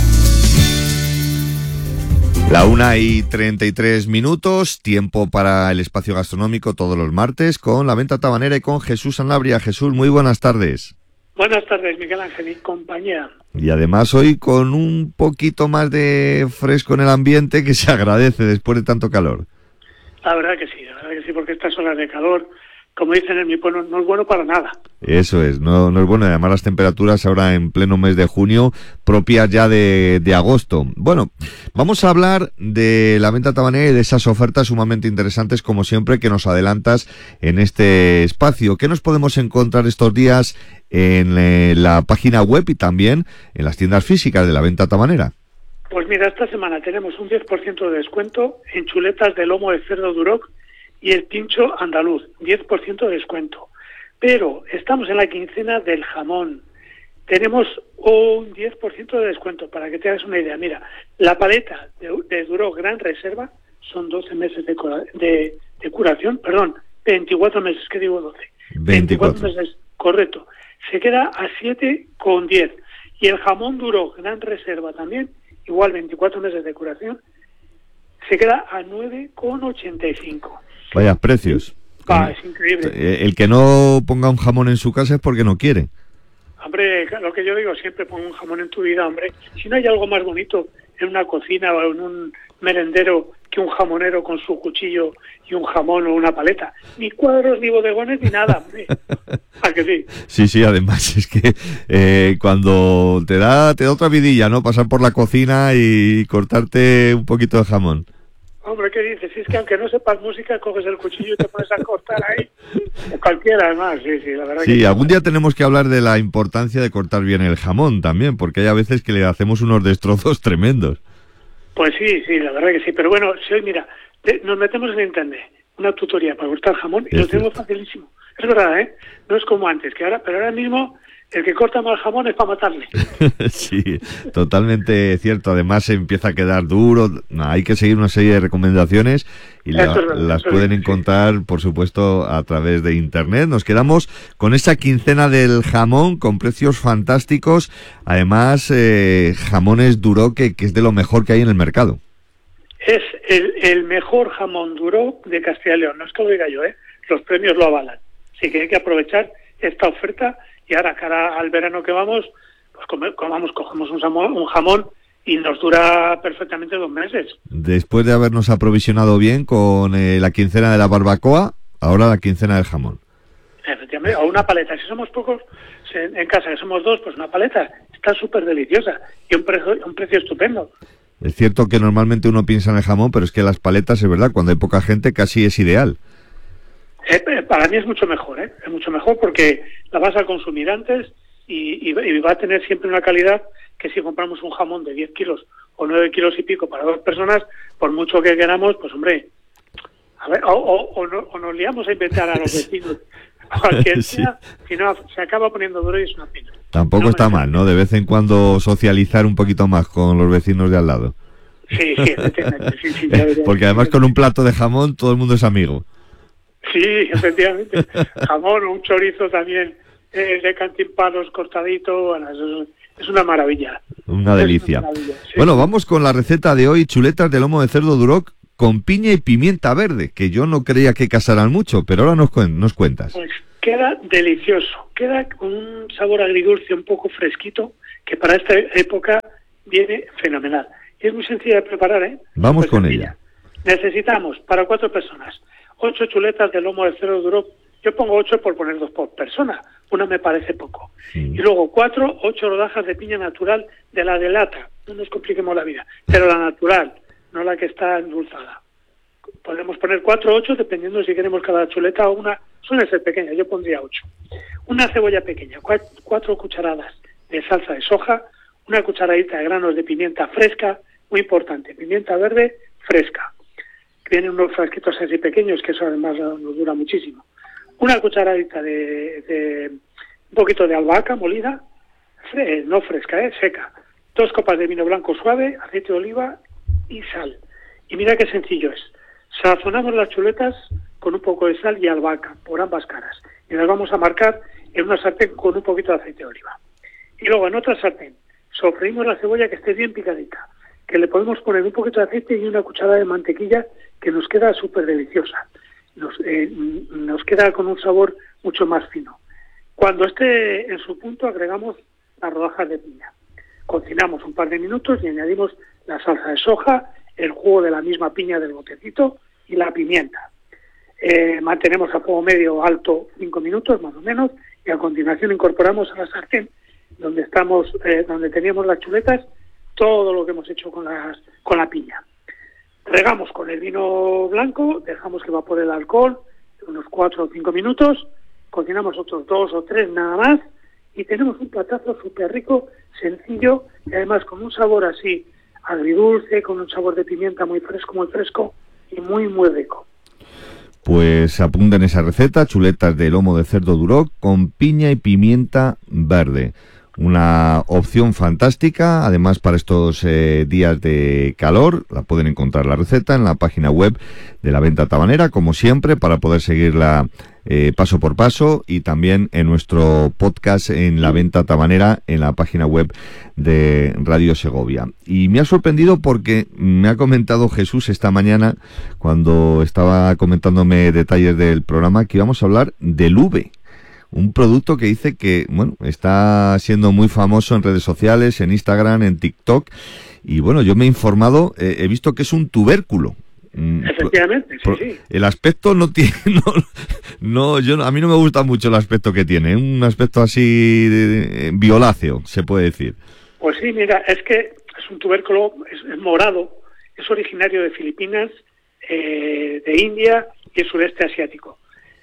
La una y treinta y tres minutos, tiempo para el espacio gastronómico todos los martes con La Venta Tabanera y con Jesús Sanabria. Jesús, muy buenas tardes. Buenas tardes, Miguel Ángel y compañía. Y además hoy con un poquito más de fresco en el ambiente, que se agradece después de tanto calor. La verdad que sí, la verdad que sí, porque estas horas de calor, como dicen en mi pueblo, no es bueno para nada. Eso es, no, no es bueno. Además las temperaturas ahora en pleno mes de junio, propias ya de, de agosto. Bueno, vamos a hablar de La Venta Tabanera y de esas ofertas sumamente interesantes, como siempre, que nos adelantas en este espacio. ¿Qué nos podemos encontrar estos días en eh, la página web y también en las tiendas físicas de La Venta Tabanera? Pues mira, esta semana tenemos un diez por ciento de descuento en chuletas de lomo de cerdo Duroc y el pincho andaluz, diez por ciento de descuento. Pero estamos en la quincena del jamón. Tenemos un diez por ciento de descuento, para que te hagas una idea. Mira, la paleta de, de Duroc Gran Reserva son doce meses de, de, de curación, perdón, veinticuatro meses, ¿qué digo doce? veinticuatro. veinticuatro meses, correcto. Se queda a siete con diez. Y el jamón Duroc Gran Reserva también, igual veinticuatro meses de curación, se queda a nueve con ochenta y cinco. Vaya precios. Ah, es increíble. El que no ponga un jamón en su casa es porque no quiere. Hombre, lo que yo digo, siempre pon un jamón en tu vida, hombre. Si no hay algo más bonito en una cocina o en un merendero que un jamonero con su cuchillo y un jamón o una paleta. Ni cuadros, ni bodegones, ni nada, hombre. ¿A que sí? Sí, sí, además es que eh, cuando te da, te da otra vidilla, ¿no? Pasar por la cocina y cortarte un poquito de jamón. Hombre, ¿qué dices? Si es que aunque no sepas música, coges el cuchillo y te pones a cortar ahí. O cualquiera, además, sí, sí, la verdad. Sí, que algún día tenemos que hablar de la importancia de cortar bien el jamón también, porque hay a veces que le hacemos unos destrozos tremendos. Pues sí, sí, la verdad que sí. Pero bueno, si hoy, mira, te, nos metemos en internet, una tutoría para cortar jamón y Es lo tenemos facilísimo. Es verdad, ¿eh? No es como antes, que ahora, pero ahora mismo el que corta mal jamón es para matarle. Sí, totalmente cierto. Además se empieza a quedar duro. Hay que seguir una serie de recomendaciones y la, Eso es verdad, las eso es pueden verdad, encontrar, por supuesto, a través de internet. Nos quedamos con esa quincena del jamón con precios fantásticos. Además, eh, jamones Duroc, que, que es de lo mejor que hay en el mercado. Es el, el mejor jamón Duroc de Castilla y León. No es que lo diga yo, ¿eh? Los premios lo avalan. Así que hay que aprovechar esta oferta. Y ahora, cara al verano que vamos, pues come, comamos, cogemos un jamón, un jamón y nos dura perfectamente dos meses. Después de habernos aprovisionado bien con eh, la quincena de la barbacoa, ahora la quincena del jamón. Efectivamente, o una paleta. Si somos pocos en, en casa, que somos dos, pues una paleta. Está súper deliciosa y un precio, un precio estupendo. Es cierto que normalmente uno piensa en el jamón, pero es que las paletas, es verdad, cuando hay poca gente casi es ideal. Eh, para mí es mucho mejor, ¿eh? Es mucho mejor porque la vas a consumir antes y, y, y va a tener siempre una calidad que si compramos un jamón de diez kilos o nueve kilos y pico para dos personas, por mucho que queramos, pues hombre, a ver, o, o, o, no, o nos liamos a inventar a los vecinos, a quien Sí. sea, si no, se acaba poniendo duro y es una pena. Tampoco No está me- mal, ¿no? De vez en cuando socializar un poquito más con los vecinos de al lado. Sí, sí, efectivamente. Sí, sí, ya veré. Porque además con un plato de jamón todo el mundo es amigo. Sí, efectivamente. Jamón o un chorizo también eh, de cantimpalos cortadito, bueno, eso es, es una maravilla. Una delicia. Es una maravilla, sí. Bueno, vamos con la receta de hoy, chuletas de lomo de cerdo Duroc con piña y pimienta verde, que yo no creía que casaran mucho, pero ahora nos, cuen- nos cuentas. Pues queda delicioso, queda con un sabor agridulce un poco fresquito, que para esta época viene fenomenal. Y es muy sencilla de preparar, ¿eh? Vamos Pues con sencilla. ella. Necesitamos, para cuatro personas, ocho chuletas de lomo de cerdo Duroc. Yo pongo ocho por poner dos por persona, una me parece poco. Sí. Y luego cuatro, ocho rodajas de piña natural de la de lata. No nos compliquemos la vida, pero la natural, no la que está endulzada. Podemos poner cuatro o ocho, dependiendo si queremos cada chuleta o una. Suele ser pequeña, yo pondría ocho. Una cebolla pequeña, cua- cuatro cucharadas de salsa de soja, una cucharadita de granos de pimienta fresca, muy importante, pimienta verde fresca. Vienen unos frasquitos así pequeños, que eso además nos dura muchísimo. Una cucharadita de, de un poquito de albahaca molida, fre- no fresca, eh, seca. Dos copas de vino blanco suave, aceite de oliva y sal. Y mira qué sencillo es. Sazonamos las chuletas con un poco de sal y albahaca por ambas caras. Y las vamos a marcar en una sartén con un poquito de aceite de oliva. Y luego en otra sartén sofreímos la cebolla que esté bien picadita, que le podemos poner un poquito de aceite y una cucharada de mantequilla que nos queda súper deliciosa. Nos, eh, nos queda con un sabor mucho más fino. Cuando esté en su punto agregamos las rodajas de piña. Cocinamos un par de minutos y añadimos la salsa de soja, el jugo de la misma piña del botecito y la pimienta. Eh, mantenemos a fuego medio alto cinco minutos más o menos y a continuación incorporamos a la sartén donde estamos, eh, donde teníamos las chuletas, todo lo que hemos hecho con las con la piña. Regamos con el vino blanco, dejamos que evapore el alcohol unos cuatro o cinco minutos, cocinamos otros dos o tres nada más y tenemos un platazo súper rico, sencillo y además con un sabor así agridulce, con un sabor de pimienta muy fresco, muy fresco y muy, muy rico. Pues apunten esa receta, chuletas de lomo de cerdo Duroc con piña y pimienta verde. Una opción fantástica, además para estos eh, días de calor. La pueden encontrar la receta en la página web de La Venta Tabanera, como siempre, para poder seguirla eh, paso por paso, y también en nuestro podcast en La Venta Tabanera, en la página web de Radio Segovia. Y me ha sorprendido porque me ha comentado Jesús esta mañana, cuando estaba comentándome detalles del programa, que íbamos a hablar del ube. Un producto que dice que, bueno, está siendo muy famoso en redes sociales, en Instagram, en TikTok. Y bueno, yo me he informado, eh, he visto que es un tubérculo. Efectivamente, sí, sí. El aspecto no tiene, no, no, yo, a mí no me gusta mucho el aspecto que tiene, un aspecto así de, de, violáceo, se puede decir. Pues sí, mira, es que es un tubérculo, es, es morado, es originario de Filipinas, eh, de India y el sudeste asiático.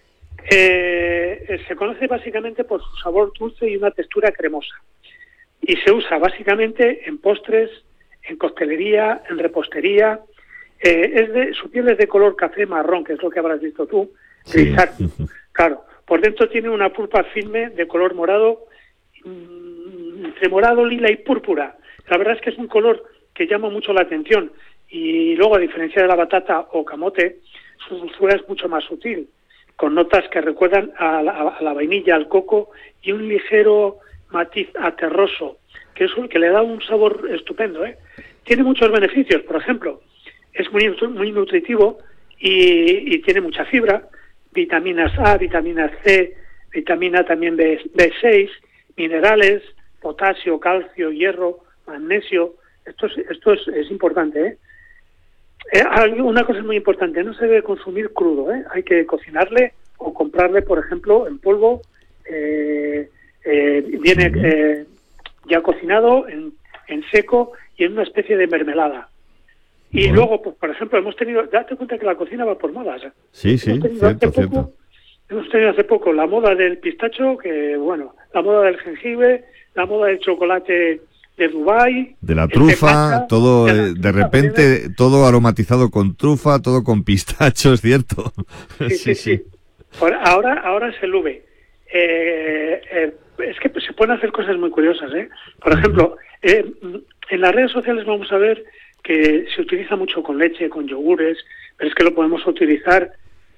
Eh, se conoce básicamente por su sabor dulce y una textura cremosa. Y se usa básicamente en postres, en coctelería, en repostería. Eh, es de, su piel es de color café marrón, que es lo que habrás visto tú, grisáceo. Sí. Claro, por dentro tiene una pulpa firme de color morado, mmm, entre morado, lila y púrpura. La verdad es que es un color que llama mucho la atención. Y luego, a diferencia de la batata o camote, su dulzura es mucho más sutil, con notas que recuerdan a la, a la vainilla, al coco y un ligero matiz aterroso, que es un, que le da un sabor estupendo, ¿eh? Tiene muchos beneficios, por ejemplo, es muy, muy nutritivo y, y tiene mucha fibra, vitaminas A, vitaminas C, vitamina también B seis, minerales, potasio, calcio, hierro, magnesio. Esto es, esto es, es importante, ¿eh? Eh, una cosa es muy importante, no se debe consumir crudo, ¿eh? Hay que cocinarle o comprarle, por ejemplo, en polvo, eh, eh, viene eh, ya cocinado, en, en seco y en una especie de mermelada. Y bueno, luego, pues, por ejemplo, hemos tenido, date cuenta que la cocina va por modas, ¿eh? Sí, sí, hemos cierto, poco, cierto. Hemos tenido hace poco la moda del pistacho, que bueno, la moda del jengibre, la moda del chocolate de Dubái, de la trufa, tepacha, todo de, la, de repente ¿verdad? Todo aromatizado con trufa, todo con pistachos, ¿cierto? Sí, sí, sí. sí. Ahora, ahora es el ube. Eh, eh, es que se pueden hacer cosas muy curiosas, ¿eh? Por ejemplo, eh, en las redes sociales vamos a ver que se utiliza mucho con leche, con yogures, pero es que lo podemos utilizar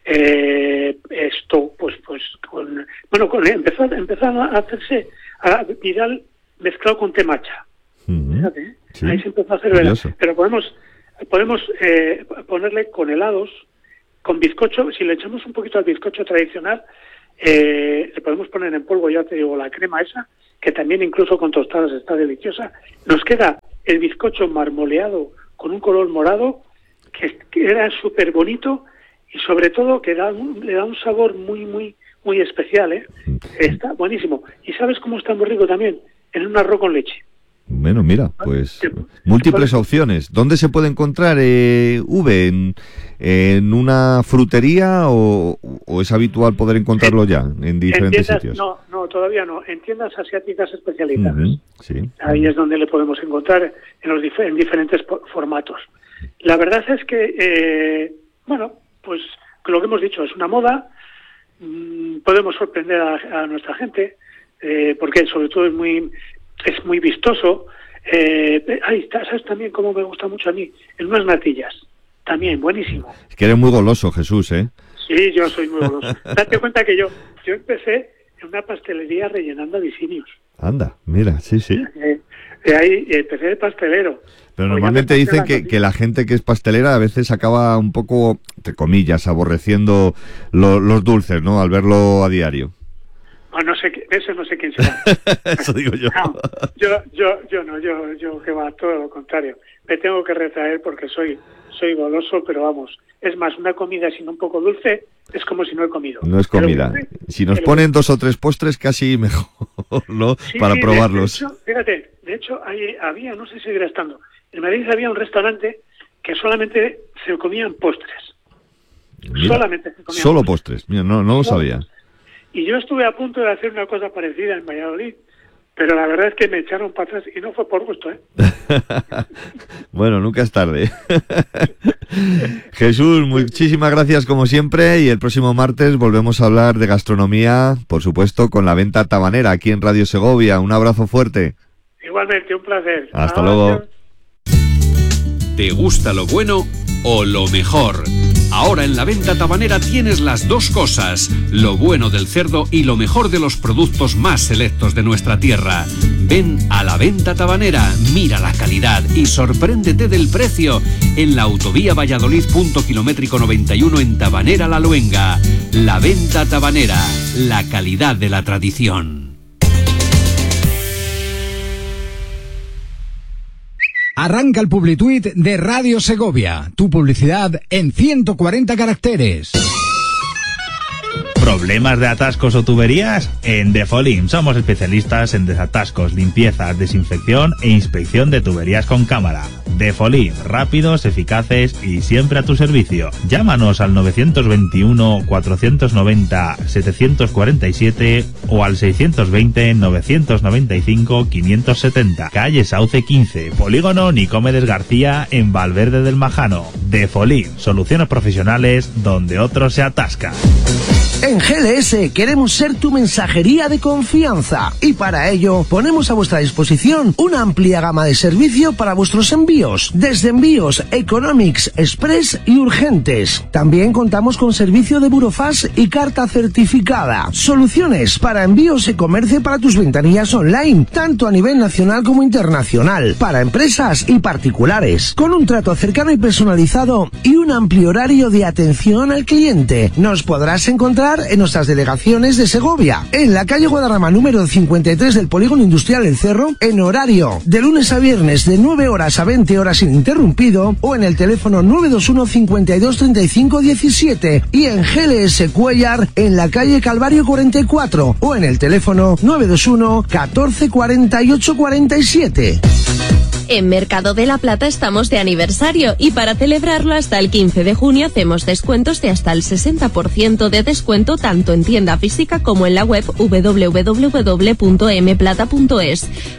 eh, esto, pues, pues, con, bueno, con, empezó, empezó a hacerse a, viral mezclado con té matcha. Uh-huh. Fíjate, ¿eh? Sí. Ahí se empezó a hacer viral. Pero podemos, podemos eh, ponerle con helados, con bizcocho. Si le echamos un poquito al bizcocho tradicional, eh, le podemos poner en polvo, ya te digo, la crema esa, que también incluso con tostadas está deliciosa. Nos queda el bizcocho marmoleado con un color morado, que, que era súper bonito y sobre todo que da un, le da un sabor muy, muy, muy especial, ¿eh? Está buenísimo. ¿Y sabes cómo está muy rico también? En un arroz con leche. Bueno, mira, pues múltiples opciones. ¿Dónde se puede encontrar eh, V? ¿En, ¿En una frutería o, o es habitual poder encontrarlo ya en diferentes en tiendas, sitios? No, no, todavía no. En tiendas asiáticas especializadas. Uh-huh, sí. Ahí es donde le podemos encontrar en los dif- en diferentes po- formatos. La verdad es que, eh, bueno, pues lo que hemos dicho, es una moda. Mmm, podemos sorprender a, a nuestra gente, eh, porque sobre todo es muy... es muy vistoso. Eh, ay, ¿sabes también cómo me gusta mucho a mí? En unas natillas. También, buenísimo. Es que eres muy goloso, Jesús, ¿eh? Sí, yo soy muy goloso. Date cuenta que yo yo empecé en una pastelería rellenando visinios. Anda, mira, sí, sí. Eh, de ahí empecé de pastelero. Pero normalmente dicen que, que la gente que es pastelera a veces acaba un poco, entre comillas, aborreciendo lo, los dulces, ¿no? Al verlo a diario. Oh, no sé, eso no sé quién será. Eso digo yo. No, yo, yo, yo no, yo, yo que va, todo lo contrario. Me tengo que retraer porque soy, soy goloso, pero vamos, es más, una comida sin un poco dulce es como si no he comido. No es comida. Pero, si nos ponen dos o tres postres, casi mejor, ¿no? Sí, para sí, probarlos. De hecho, fíjate, de hecho, hay, había, no sé si seguirá estando, en Madrid había un restaurante que solamente se comían postres. Mira, solamente se comían solo postres. postres. Mira, no, no lo sabía. Y yo estuve a punto de hacer una cosa parecida en Valladolid, pero la verdad es que me echaron para atrás y no fue por gusto, ¿eh? Bueno, nunca es tarde. Jesús, muchísimas gracias como siempre y el próximo martes volvemos a hablar de gastronomía, por supuesto, con la venta tabanera aquí en Radio Segovia. Un abrazo fuerte. Igualmente, un placer. Hasta luego. ¿Te gusta lo bueno o lo mejor? Ahora en la venta tabanera tienes las dos cosas, lo bueno del cerdo y lo mejor de los productos más selectos de nuestra tierra. Ven a la venta tabanera, mira la calidad y sorpréndete del precio en la autovía Valladolid punto kilométrico noventa y uno en Tabanera La Luenga. La venta tabanera, la calidad de la tradición. Arranca el Publituit de Radio Segovia. Tu publicidad en ciento cuarenta caracteres. ¿Problemas de atascos o tuberías? En Defolim somos especialistas en desatascos, limpiezas, desinfección e inspección de tuberías con cámara. Defolim, rápidos, eficaces y siempre a tu servicio. Llámanos al nueve dos uno, cuatro nueve cero, siete cuatro siete o al seis dos cero, nueve nueve cinco, cinco siete cero. Calle Sauce quince, Polígono Nicomedes García en Valverde del Majano. Defolim, soluciones profesionales donde otros se atascan. En G L S queremos ser tu mensajería de confianza y para ello ponemos a vuestra disposición una amplia gama de servicio para vuestros envíos, desde envíos economics, express y urgentes. También contamos con servicio de burofax y carta certificada. Soluciones para envíos y comercio para tus ventanillas online, tanto a nivel nacional como internacional, para empresas y particulares, con un trato cercano y personalizado y un amplio horario de atención al cliente. Nos podrás encontrar en nuestras delegaciones de Segovia, en la calle Guadarrama número cincuenta y tres del Polígono Industrial El Cerro, en horario de lunes a viernes de nueve horas a veinte horas ininterrumpido, o en el teléfono nueve dos uno, cincuenta y dos, treinta y cinco, diecisiete, y en G L S Cuellar en la calle Calvario cuarenta y cuatro, o en el teléfono nueve dos uno, catorce, cuarenta y ocho, cuarenta y siete. En Mercado de la Plata estamos de aniversario y para celebrarlo hasta el quince de junio hacemos descuentos de hasta el sesenta por ciento de descuento tanto en tienda física como en la web doble u doble u doble u punto m plata punto es.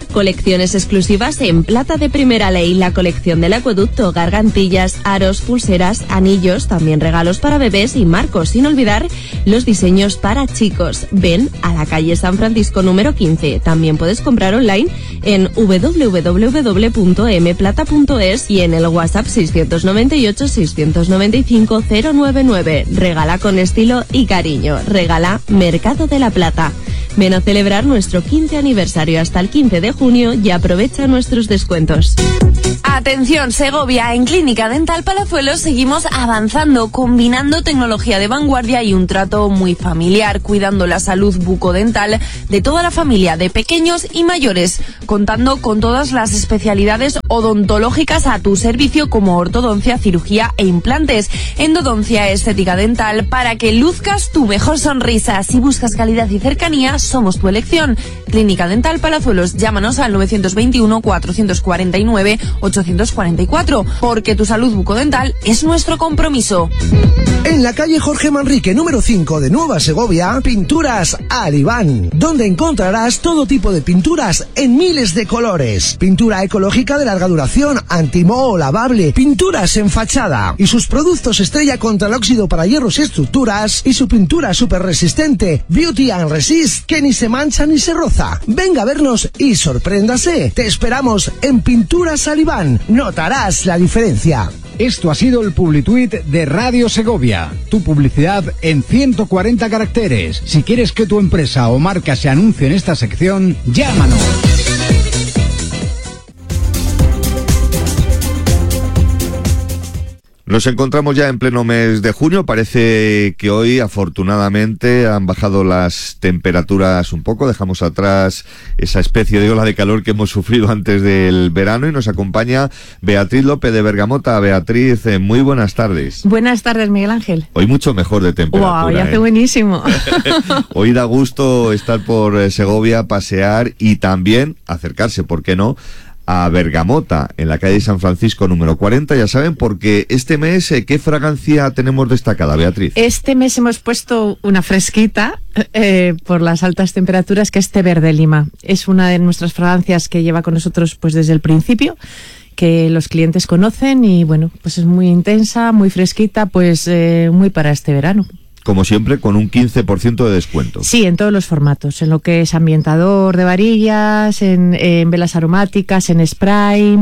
Colecciones exclusivas en plata de primera ley, la colección del acueducto, gargantillas, aros, pulseras, anillos, también regalos para bebés y marcos, sin olvidar los diseños para chicos. Ven a la calle San Francisco número quince. También puedes comprar online en w w w punto m plata punto es y en el WhatsApp seiscientos noventa y ocho, seiscientos noventa y cinco, cero nueve nueve. Regala con estilo y cariño. Regala Mercado de la Plata. Ven a celebrar nuestro quince aniversario hasta el quince de junio y aprovecha nuestros descuentos. Atención, Segovia, en Clínica Dental Palazuelos seguimos avanzando, combinando tecnología de vanguardia y un trato muy familiar, cuidando la salud bucodental de toda la familia, de pequeños y mayores, contando con todas las especialidades odontológicas a tu servicio como ortodoncia, cirugía e implantes, endodoncia, estética dental, para que luzcas tu mejor sonrisa. Si buscas calidad y cercanía, somos tu elección. Clínica Dental Palazuelos, llámanos al nueve dos uno, cuatro cuatro nueve, ocho cuatro cuatro, porque tu salud bucodental es nuestro compromiso. En la calle Jorge Manrique, número cinco de Nueva Segovia, Pinturas Alibán, donde encontrarás todo tipo de pinturas en miles de colores. Pintura ecológica de larga duración, antimoho, lavable, pinturas en fachada y sus productos estrella contra el óxido para hierros y estructuras y su pintura súper resistente, Beauty and Resist, que ni se mancha ni se roza. Venga a vernos y sorpréndase. Te esperamos en Pinturas Alibán. Notarás la diferencia. Esto ha sido el Publituit de Radio Segovia. Tu publicidad en ciento cuarenta caracteres. Si quieres que tu empresa o marca se anuncie en esta sección, llámanos. Nos encontramos ya en pleno mes de junio. Parece que hoy, afortunadamente, han bajado las temperaturas un poco. Dejamos atrás esa especie de ola de calor que hemos sufrido antes del verano y nos acompaña Beatriz López de Bergamota. Beatriz, eh, muy buenas tardes. Buenas tardes, Miguel Ángel. Hoy mucho mejor de temperatura. Wow, ya hace ¿eh? buenísimo. Hoy da gusto estar por eh, Segovia, pasear y también acercarse, ¿por qué no?, a Bergamota, en la calle San Francisco número cuarenta, ya saben, porque este mes, eh, ¿qué fragancia tenemos destacada, Beatriz? Este mes hemos puesto una fresquita eh, por las altas temperaturas, que es Té Verde Lima. Es una de nuestras fragancias que lleva con nosotros pues desde el principio, que los clientes conocen y bueno, pues es muy intensa, muy fresquita, pues eh, muy para este verano. Como siempre, con un quince por ciento de descuento. Sí, en todos los formatos, en lo que es ambientador de varillas, en, en velas aromáticas, en spray,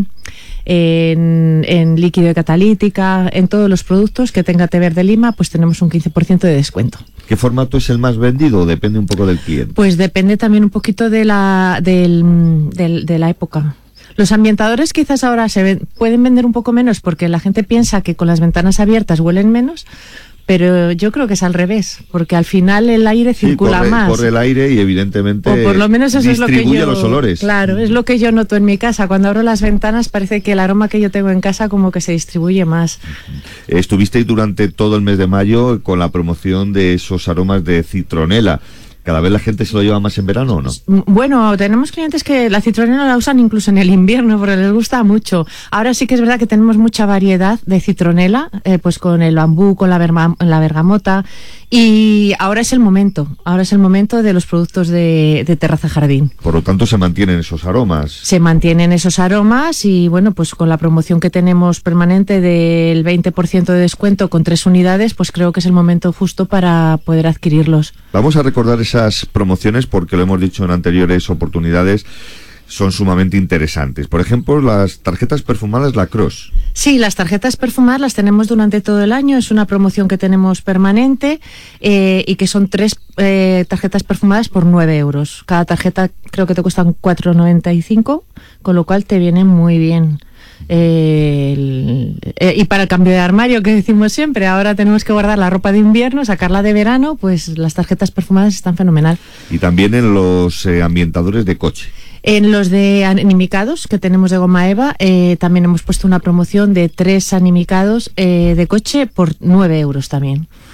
en, en líquido de catalítica, en todos los productos que tenga Té Verde Lima, pues tenemos un quince por ciento de descuento. ¿Qué formato es el más vendido? Depende un poco del cliente. Pues depende también un poquito de la, del, del, de la época. Los ambientadores quizás ahora se ven, pueden vender un poco menos porque la gente piensa que con las ventanas abiertas huelen menos, pero yo creo que es al revés, porque al final el aire sí, circula corre, más. corre el aire y evidentemente o por lo menos eso es lo que yo, los olores. Claro, es lo que yo noto en mi casa. Cuando abro las ventanas parece que el aroma que yo tengo en casa como que se distribuye más. Estuvisteis durante todo el mes de mayo con la promoción de esos aromas de citronela. ¿Cada vez la gente se lo lleva más en verano o no? Bueno, tenemos clientes que la citronela la usan incluso en el invierno porque les gusta mucho. Ahora sí que es verdad que tenemos mucha variedad de citronela, eh, pues con el bambú, con la, berma, la bergamota, y ahora es el momento, ahora es el momento de los productos de, de terraza jardín. Por lo tanto, se mantienen esos aromas. Se mantienen esos aromas y bueno, pues con la promoción que tenemos permanente del veinte por ciento de descuento con tres unidades, pues creo que es el momento justo para poder adquirirlos. Vamos a recordar esas promociones porque lo hemos dicho en anteriores oportunidades, son sumamente interesantes. Por ejemplo, las tarjetas perfumadas Lacrosse. Sí, las tarjetas perfumadas las tenemos durante todo el año, es una promoción que tenemos permanente eh, y que son tres eh, tarjetas perfumadas por nueve euros. Cada tarjeta creo que te cuestan cuatro noventa y cinco, con lo cual te viene muy bien. Eh, el, eh, y para el cambio de armario que decimos siempre, ahora tenemos que guardar la ropa de invierno, sacarla de verano, pues las tarjetas perfumadas están fenomenal. Y también en los eh, ambientadores de coche. En los de animicados que tenemos de goma eva, eh, también hemos puesto una promoción de tres animicados eh, de coche por nueve euros también.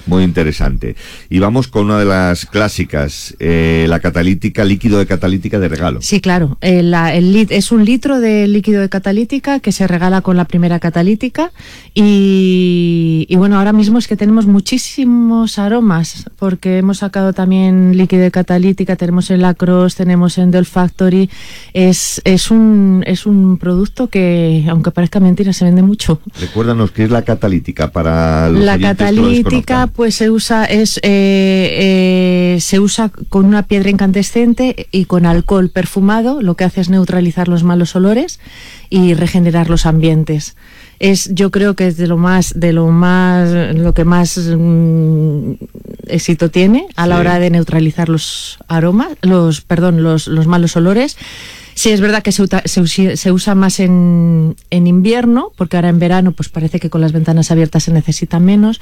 Muy interesante. Y vamos con una de las clásicas, eh, la catalítica, líquido de catalítica de regalo. Sí, claro. El, la, el lit, es un litro de líquido de catalítica que se regala con la primera catalítica y, y bueno, ahora mismo es que tenemos muchísimos aromas porque hemos sacado también líquido de catalítica, tenemos en Lacrosse, tenemos en Del Factory. Es, es, un, es un producto que, aunque parezca mentira, se vende mucho. Recuérdanos qué es la catalítica para los La oyentes catalítica pues se usa es eh, eh, se usa con una piedra incandescente y con alcohol perfumado. Lo que hace es neutralizar los malos olores y regenerar los ambientes. Es, yo creo que es de lo más, de lo más, lo que más mmm, éxito tiene a la sí. hora de neutralizar los aromas, los, perdón, los, los malos olores. Sí, es verdad que se, se, se usa más en, en invierno, porque ahora en verano pues parece que con las ventanas abiertas se necesita menos,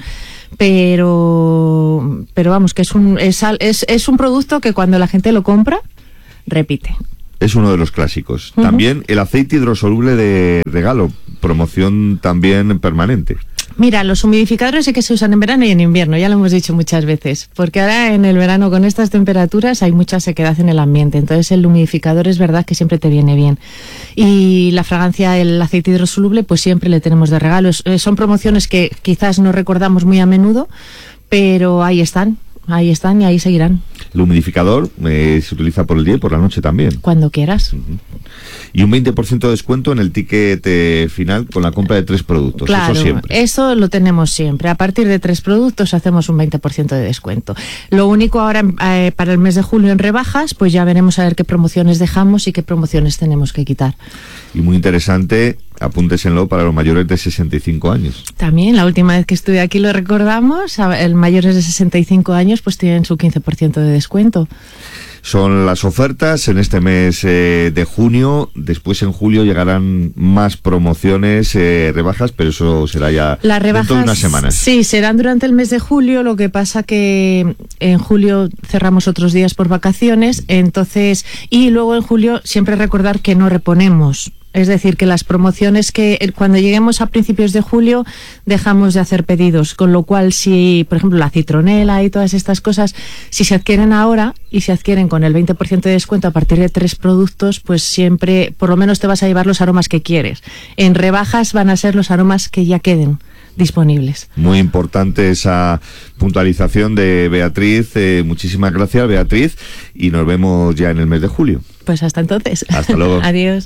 pero, pero vamos, que es un, es, es, es un producto que cuando la gente lo compra, repite. Es uno de los clásicos. Uh-huh. También el aceite hidrosoluble de regalo, promoción también permanente. Mira, los humidificadores sí que se usan en verano y en invierno, ya lo hemos dicho muchas veces, porque ahora en el verano con estas temperaturas hay mucha sequedad en el ambiente, entonces el humidificador es verdad que siempre te viene bien. Y la fragancia, el aceite hidrosoluble, pues siempre le tenemos de regalo. Es, son promociones que quizás no recordamos muy a menudo, pero ahí están. Ahí están y ahí seguirán. El humidificador eh, se utiliza por el día y por la noche también. Cuando quieras. Uh-huh. Y un veinte por ciento de descuento en el ticket eh, final con la compra de tres productos. Claro, eso siempre. Eso lo tenemos siempre. A partir de tres productos hacemos un veinte por ciento de descuento. Lo único ahora eh, para el mes de julio en rebajas, pues ya veremos a ver qué promociones dejamos y qué promociones tenemos que quitar. Y muy interesante, apúntesenlo para los mayores de sesenta y cinco años. También, la última vez que estuve aquí lo recordamos, el mayores de sesenta y cinco años pues tienen su quince por ciento de descuento. Son las ofertas en este mes eh, de junio. Después en julio llegarán más promociones, eh, rebajas, pero eso será ya Las rebajas, dentro de unas semanas. Sí, serán durante el mes de julio. Lo que pasa que en julio cerramos otros días por vacaciones, entonces y luego en julio siempre recordar que no reponemos. Es decir, que las promociones que cuando lleguemos a principios de julio dejamos de hacer pedidos, con lo cual si, por ejemplo, la citronela y todas estas cosas, si se adquieren ahora y se adquieren con el veinte por ciento de descuento a partir de tres productos, pues siempre, por lo menos te vas a llevar los aromas que quieres. En rebajas van a ser los aromas que ya queden disponibles. Muy importante esa puntualización de Beatriz. Eh, muchísimas gracias, Beatriz, y nos vemos ya en el mes de julio. Pues hasta entonces. Hasta luego. Adiós.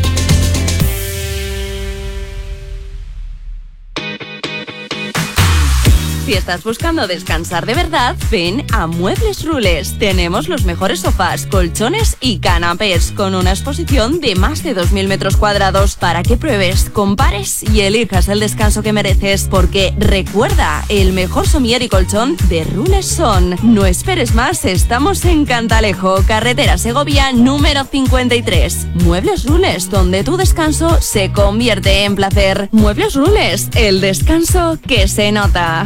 Si estás buscando descansar de verdad, ven a Muebles Rules. Tenemos los mejores sofás, colchones y canapés, con una exposición de más de dos mil metros cuadrados para que pruebes, compares y elijas el descanso que mereces. Porque recuerda, el mejor somier y colchón de Rules son. No esperes más, estamos en Cantalejo, carretera Segovia número cincuenta y tres. Muebles Rules, donde tu descanso se convierte en placer. Muebles Rules, el descanso que se nota.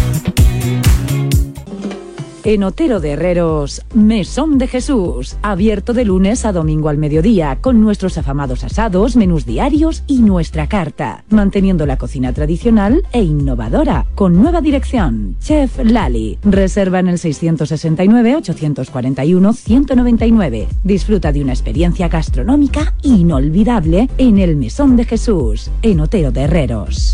En Otero de Herreros, Mesón de Jesús, abierto de lunes a domingo al mediodía, con nuestros afamados asados, menús diarios y nuestra carta, manteniendo la cocina tradicional e innovadora, con nueva dirección. Chef Lali, reserva en el seiscientos sesenta y nueve, ochocientos cuarenta y uno, ciento noventa y nueve. Disfruta de una experiencia gastronómica inolvidable en el Mesón de Jesús, en Otero de Herreros.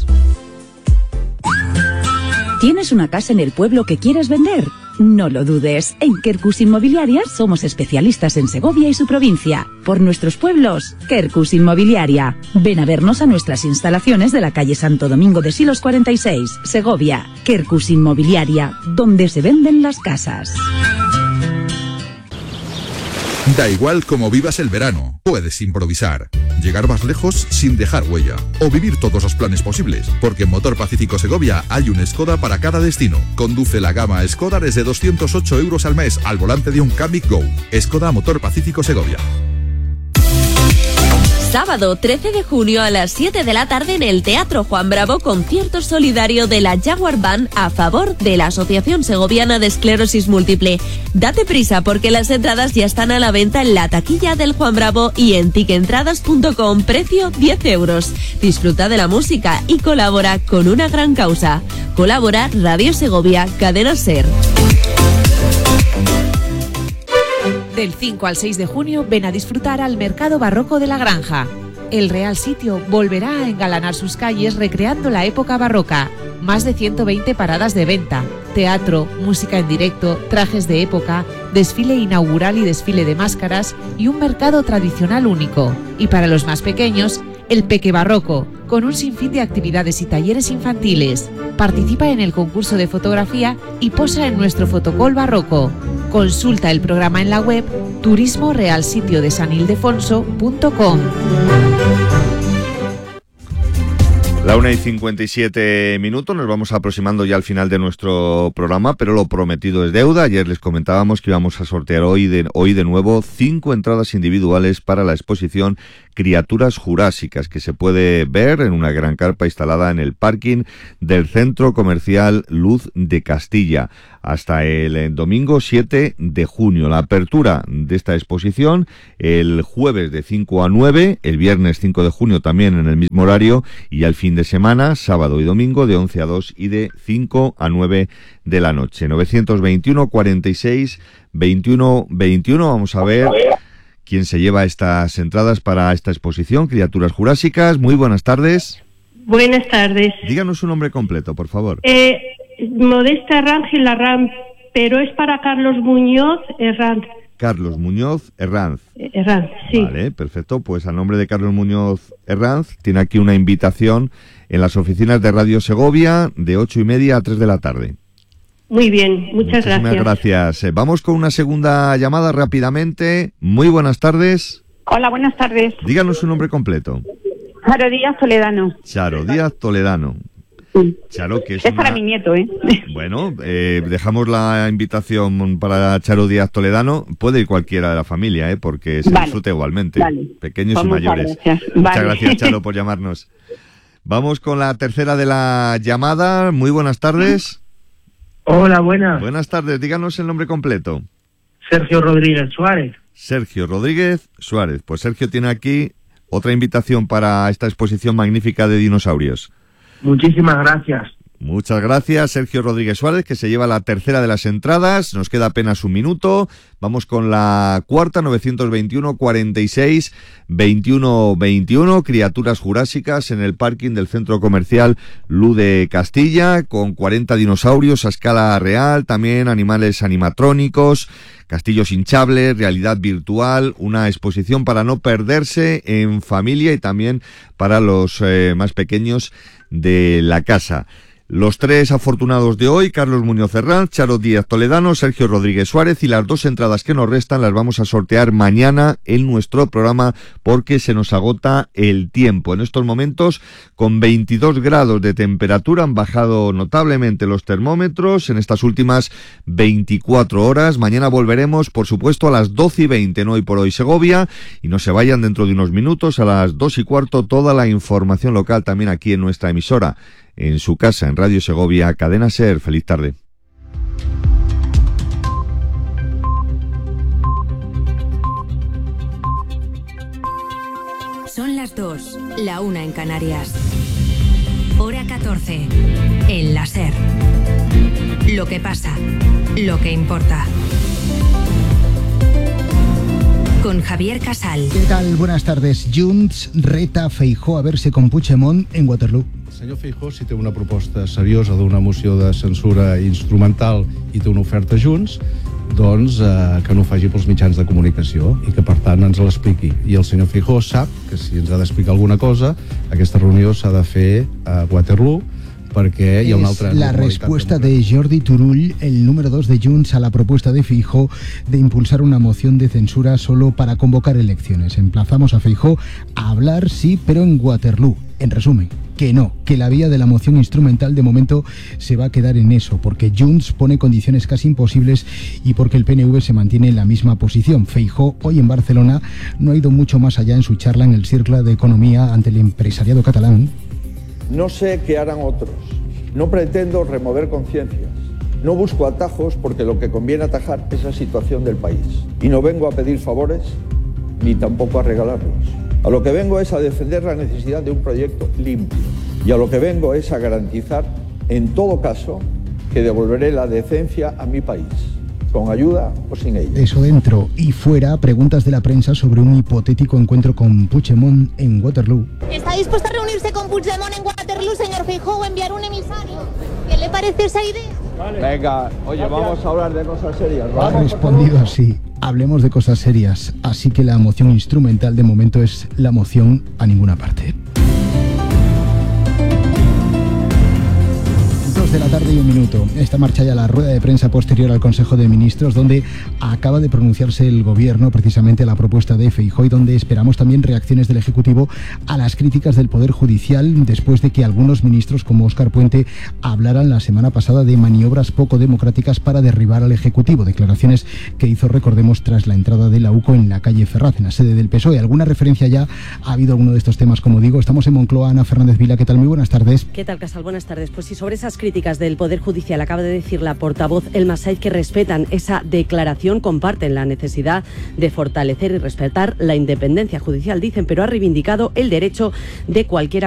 ¿Tienes una casa en el pueblo que quieres vender? No lo dudes, en Quercus Inmobiliaria somos especialistas en Segovia y su provincia. Por nuestros pueblos, Quercus Inmobiliaria. Ven a vernos a nuestras instalaciones de la calle Santo Domingo de Silos cuarenta y seis, Segovia. Quercus Inmobiliaria, donde se venden las casas. Da igual cómo vivas el verano, puedes improvisar, llegar más lejos sin dejar huella o vivir todos los planes posibles, porque en Motor Pacífico Segovia hay un Skoda para cada destino. Conduce la gama Skoda desde doscientos ocho euros al mes al volante de un Kamiq Go. Skoda Motor Pacífico Segovia. Sábado trece de junio a las siete de la tarde en el Teatro Juan Bravo, concierto solidario de la Jaguar Band a favor de la Asociación Segoviana de Esclerosis Múltiple. Date prisa porque las entradas ya están a la venta en la taquilla del Juan Bravo y en tiquentradas punto com, precio diez euros. Disfruta de la música y colabora con una gran causa. Colabora Radio Segovia, Cadena SER. Del cinco al seis de junio ven a disfrutar al Mercado Barroco de la Granja. El Real Sitio volverá a engalanar sus calles recreando la época barroca. Más de ciento veinte paradas de venta, teatro, música en directo, trajes de época, desfile inaugural y desfile de máscaras y un mercado tradicional único. Y para los más pequeños, el Peque Barroco, con un sinfín de actividades y talleres infantiles. Participa en el concurso de fotografía y posa en nuestro fotocall barroco. Consulta el programa en la web turismo real sitio de san ildefonso punto com. La una y cincuenta y siete minutos, nos vamos aproximando ya al final de nuestro programa, pero lo prometido es deuda. Ayer les comentábamos que íbamos a sortear hoy de, hoy de nuevo cinco entradas individuales para la exposición Criaturas Jurásicas, que se puede ver en una gran carpa instalada en el parking del Centro Comercial Luz de Castilla hasta el domingo siete de junio. La apertura de esta exposición el jueves de cinco a nueve, el viernes cinco de junio también en el mismo horario, y al fin de semana, sábado y domingo, de once a dos y de cinco a nueve de la noche. novecientos veintiuno, cuarenta y seis, veintiuno, veintiuno. Vamos a ver quién se lleva estas entradas para esta exposición, Criaturas Jurásicas. Muy buenas tardes. Buenas tardes. Díganos su nombre completo, por favor. Eh, Modesta Herranz Larram, pero es para Carlos Muñoz Herranz. Carlos Muñoz Herranz. Herranz, sí. Vale, perfecto. Pues a nombre de Carlos Muñoz Herranz, tiene aquí una invitación en las oficinas de Radio Segovia de ocho y media a tres de la tarde. Muy bien, muchas Muchísimas gracias. gracias. Eh, Vamos con una segunda llamada rápidamente. Muy buenas tardes. Hola, buenas tardes. Díganos su nombre completo. Charo Díaz Toledano. Charo Díaz Toledano. Charo, que es, Es una... para mi nieto, ¿eh? Bueno, eh, dejamos la invitación para Charo Díaz Toledano. Puede ir cualquiera de la familia, ¿eh? Porque se Vale. disfruta igualmente. Vale. Pequeños Pues y muchas mayores. gracias. Muchas Vale. gracias, Charo, por llamarnos. Vamos con la tercera de la llamada. Muy buenas tardes. Hola, buenas. Buenas tardes. Díganos el nombre completo. Sergio Rodríguez Suárez. Sergio Rodríguez Suárez. Pues Sergio tiene aquí otra invitación para esta exposición magnífica de dinosaurios. Muchísimas gracias. Muchas gracias, Sergio Rodríguez Suárez, que se lleva la tercera de las entradas. Nos queda apenas un minuto. Vamos con la cuarta, novecientos veintiuno, cuarenta y seis, veintiuno, veintiuno. Criaturas Jurásicas en el parking del Centro Comercial Luz de Castilla, con cuarenta dinosaurios a escala real, también animales animatrónicos, castillos hinchables, realidad virtual, una exposición para no perderse en familia y también para los eh, más pequeños de la casa. Los tres afortunados de hoy, Carlos Muñoz Herranz, Charo Díaz Toledano, Sergio Rodríguez Suárez, y las dos entradas que nos restan las vamos a sortear mañana en nuestro programa porque se nos agota el tiempo. En estos momentos, con veintidós grados de temperatura, han bajado notablemente los termómetros en estas últimas veinticuatro horas. Mañana volveremos, por supuesto, a las doce y veinte en Hoy por Hoy Segovia, y no se vayan dentro de unos minutos, a las dos y cuarto, toda la información local también aquí en nuestra emisora, en su casa, en Radio Segovia, Cadena SER. Feliz tarde. Son las dos, la una en Canarias. Hora catorce, en la SER. Lo que pasa, lo que importa. Con Javier Casal. ¿Qué tal? Buenas tardes. Junts reta a Feijóo a verse con Puigdemont en Waterloo. El senyor Feijóo, si té una proposta seriosa d'una moció de censura instrumental i té una oferta Junts, doncs eh, que no ho faci pels mitjans de comunicació i que, per tant, ens l'expliqui. I el senyor Feijóo sap que si ens ha d'explicar alguna cosa, aquesta reunió s'ha de fer a Waterloo, perquè hi ha una altra... Es la respuesta de Jordi Turull, el número dos de Junts, a la propuesta de Feijóo de impulsar una moción de censura solo para convocar elecciones. Emplazamos a Feijóo a hablar, sí, pero en Waterloo. En resumen. que no, que la vía de la moción instrumental de momento se va a quedar en eso, porque Junts pone condiciones casi imposibles y porque el P N V se mantiene en la misma posición. Feijóo, hoy en Barcelona, no ha ido mucho más allá en su charla en el Cercle de Economía ante el empresariado catalán. No sé qué harán otros. No pretendo remover conciencias. No busco atajos porque lo que conviene atajar es la situación del país. Y no vengo a pedir favores ni tampoco a regalarlos. A lo que vengo es a defender la necesidad de un proyecto limpio. Y a lo que vengo es a garantizar, en todo caso, que devolveré la decencia a mi país, con ayuda o sin ella. Eso dentro y fuera, preguntas de la prensa sobre un hipotético encuentro con Puigdemont en Waterloo. ¿Está dispuesto a reunirse con Puigdemont en Waterloo, señor Feijóo, o enviar un emisario? ¿Qué le parece esa idea? Vale. Venga, oye, gracias. Vamos a hablar de cosas serias. ¿Vale? Ha respondido así. Hablemos de cosas serias. Así que la moción instrumental de momento es la moción a ninguna parte. De la tarde y un minuto. Esta marcha ya la rueda de prensa posterior al Consejo de Ministros, donde acaba de pronunciarse el Gobierno precisamente a la propuesta de Feijóo y donde esperamos también reacciones del Ejecutivo a las críticas del Poder Judicial después de que algunos ministros como Óscar Puente hablaran la semana pasada de maniobras poco democráticas para derribar al Ejecutivo. Declaraciones que hizo, recordemos, tras la entrada de la U C O en la calle Ferraz, en la sede del P S O E. ¿Alguna referencia ya ha habido alguno de estos temas? Como digo, estamos en Moncloa. Ana Fernández Vila, ¿qué tal? Muy buenas tardes. ¿Qué tal, Casal? Buenas tardes. Pues sí, sobre esas críticas del Poder Judicial acaba de decir la portavoz Elma Said que respetan esa declaración, comparten la necesidad de fortalecer y respetar la independencia judicial, dicen, pero ha reivindicado el derecho de cualquiera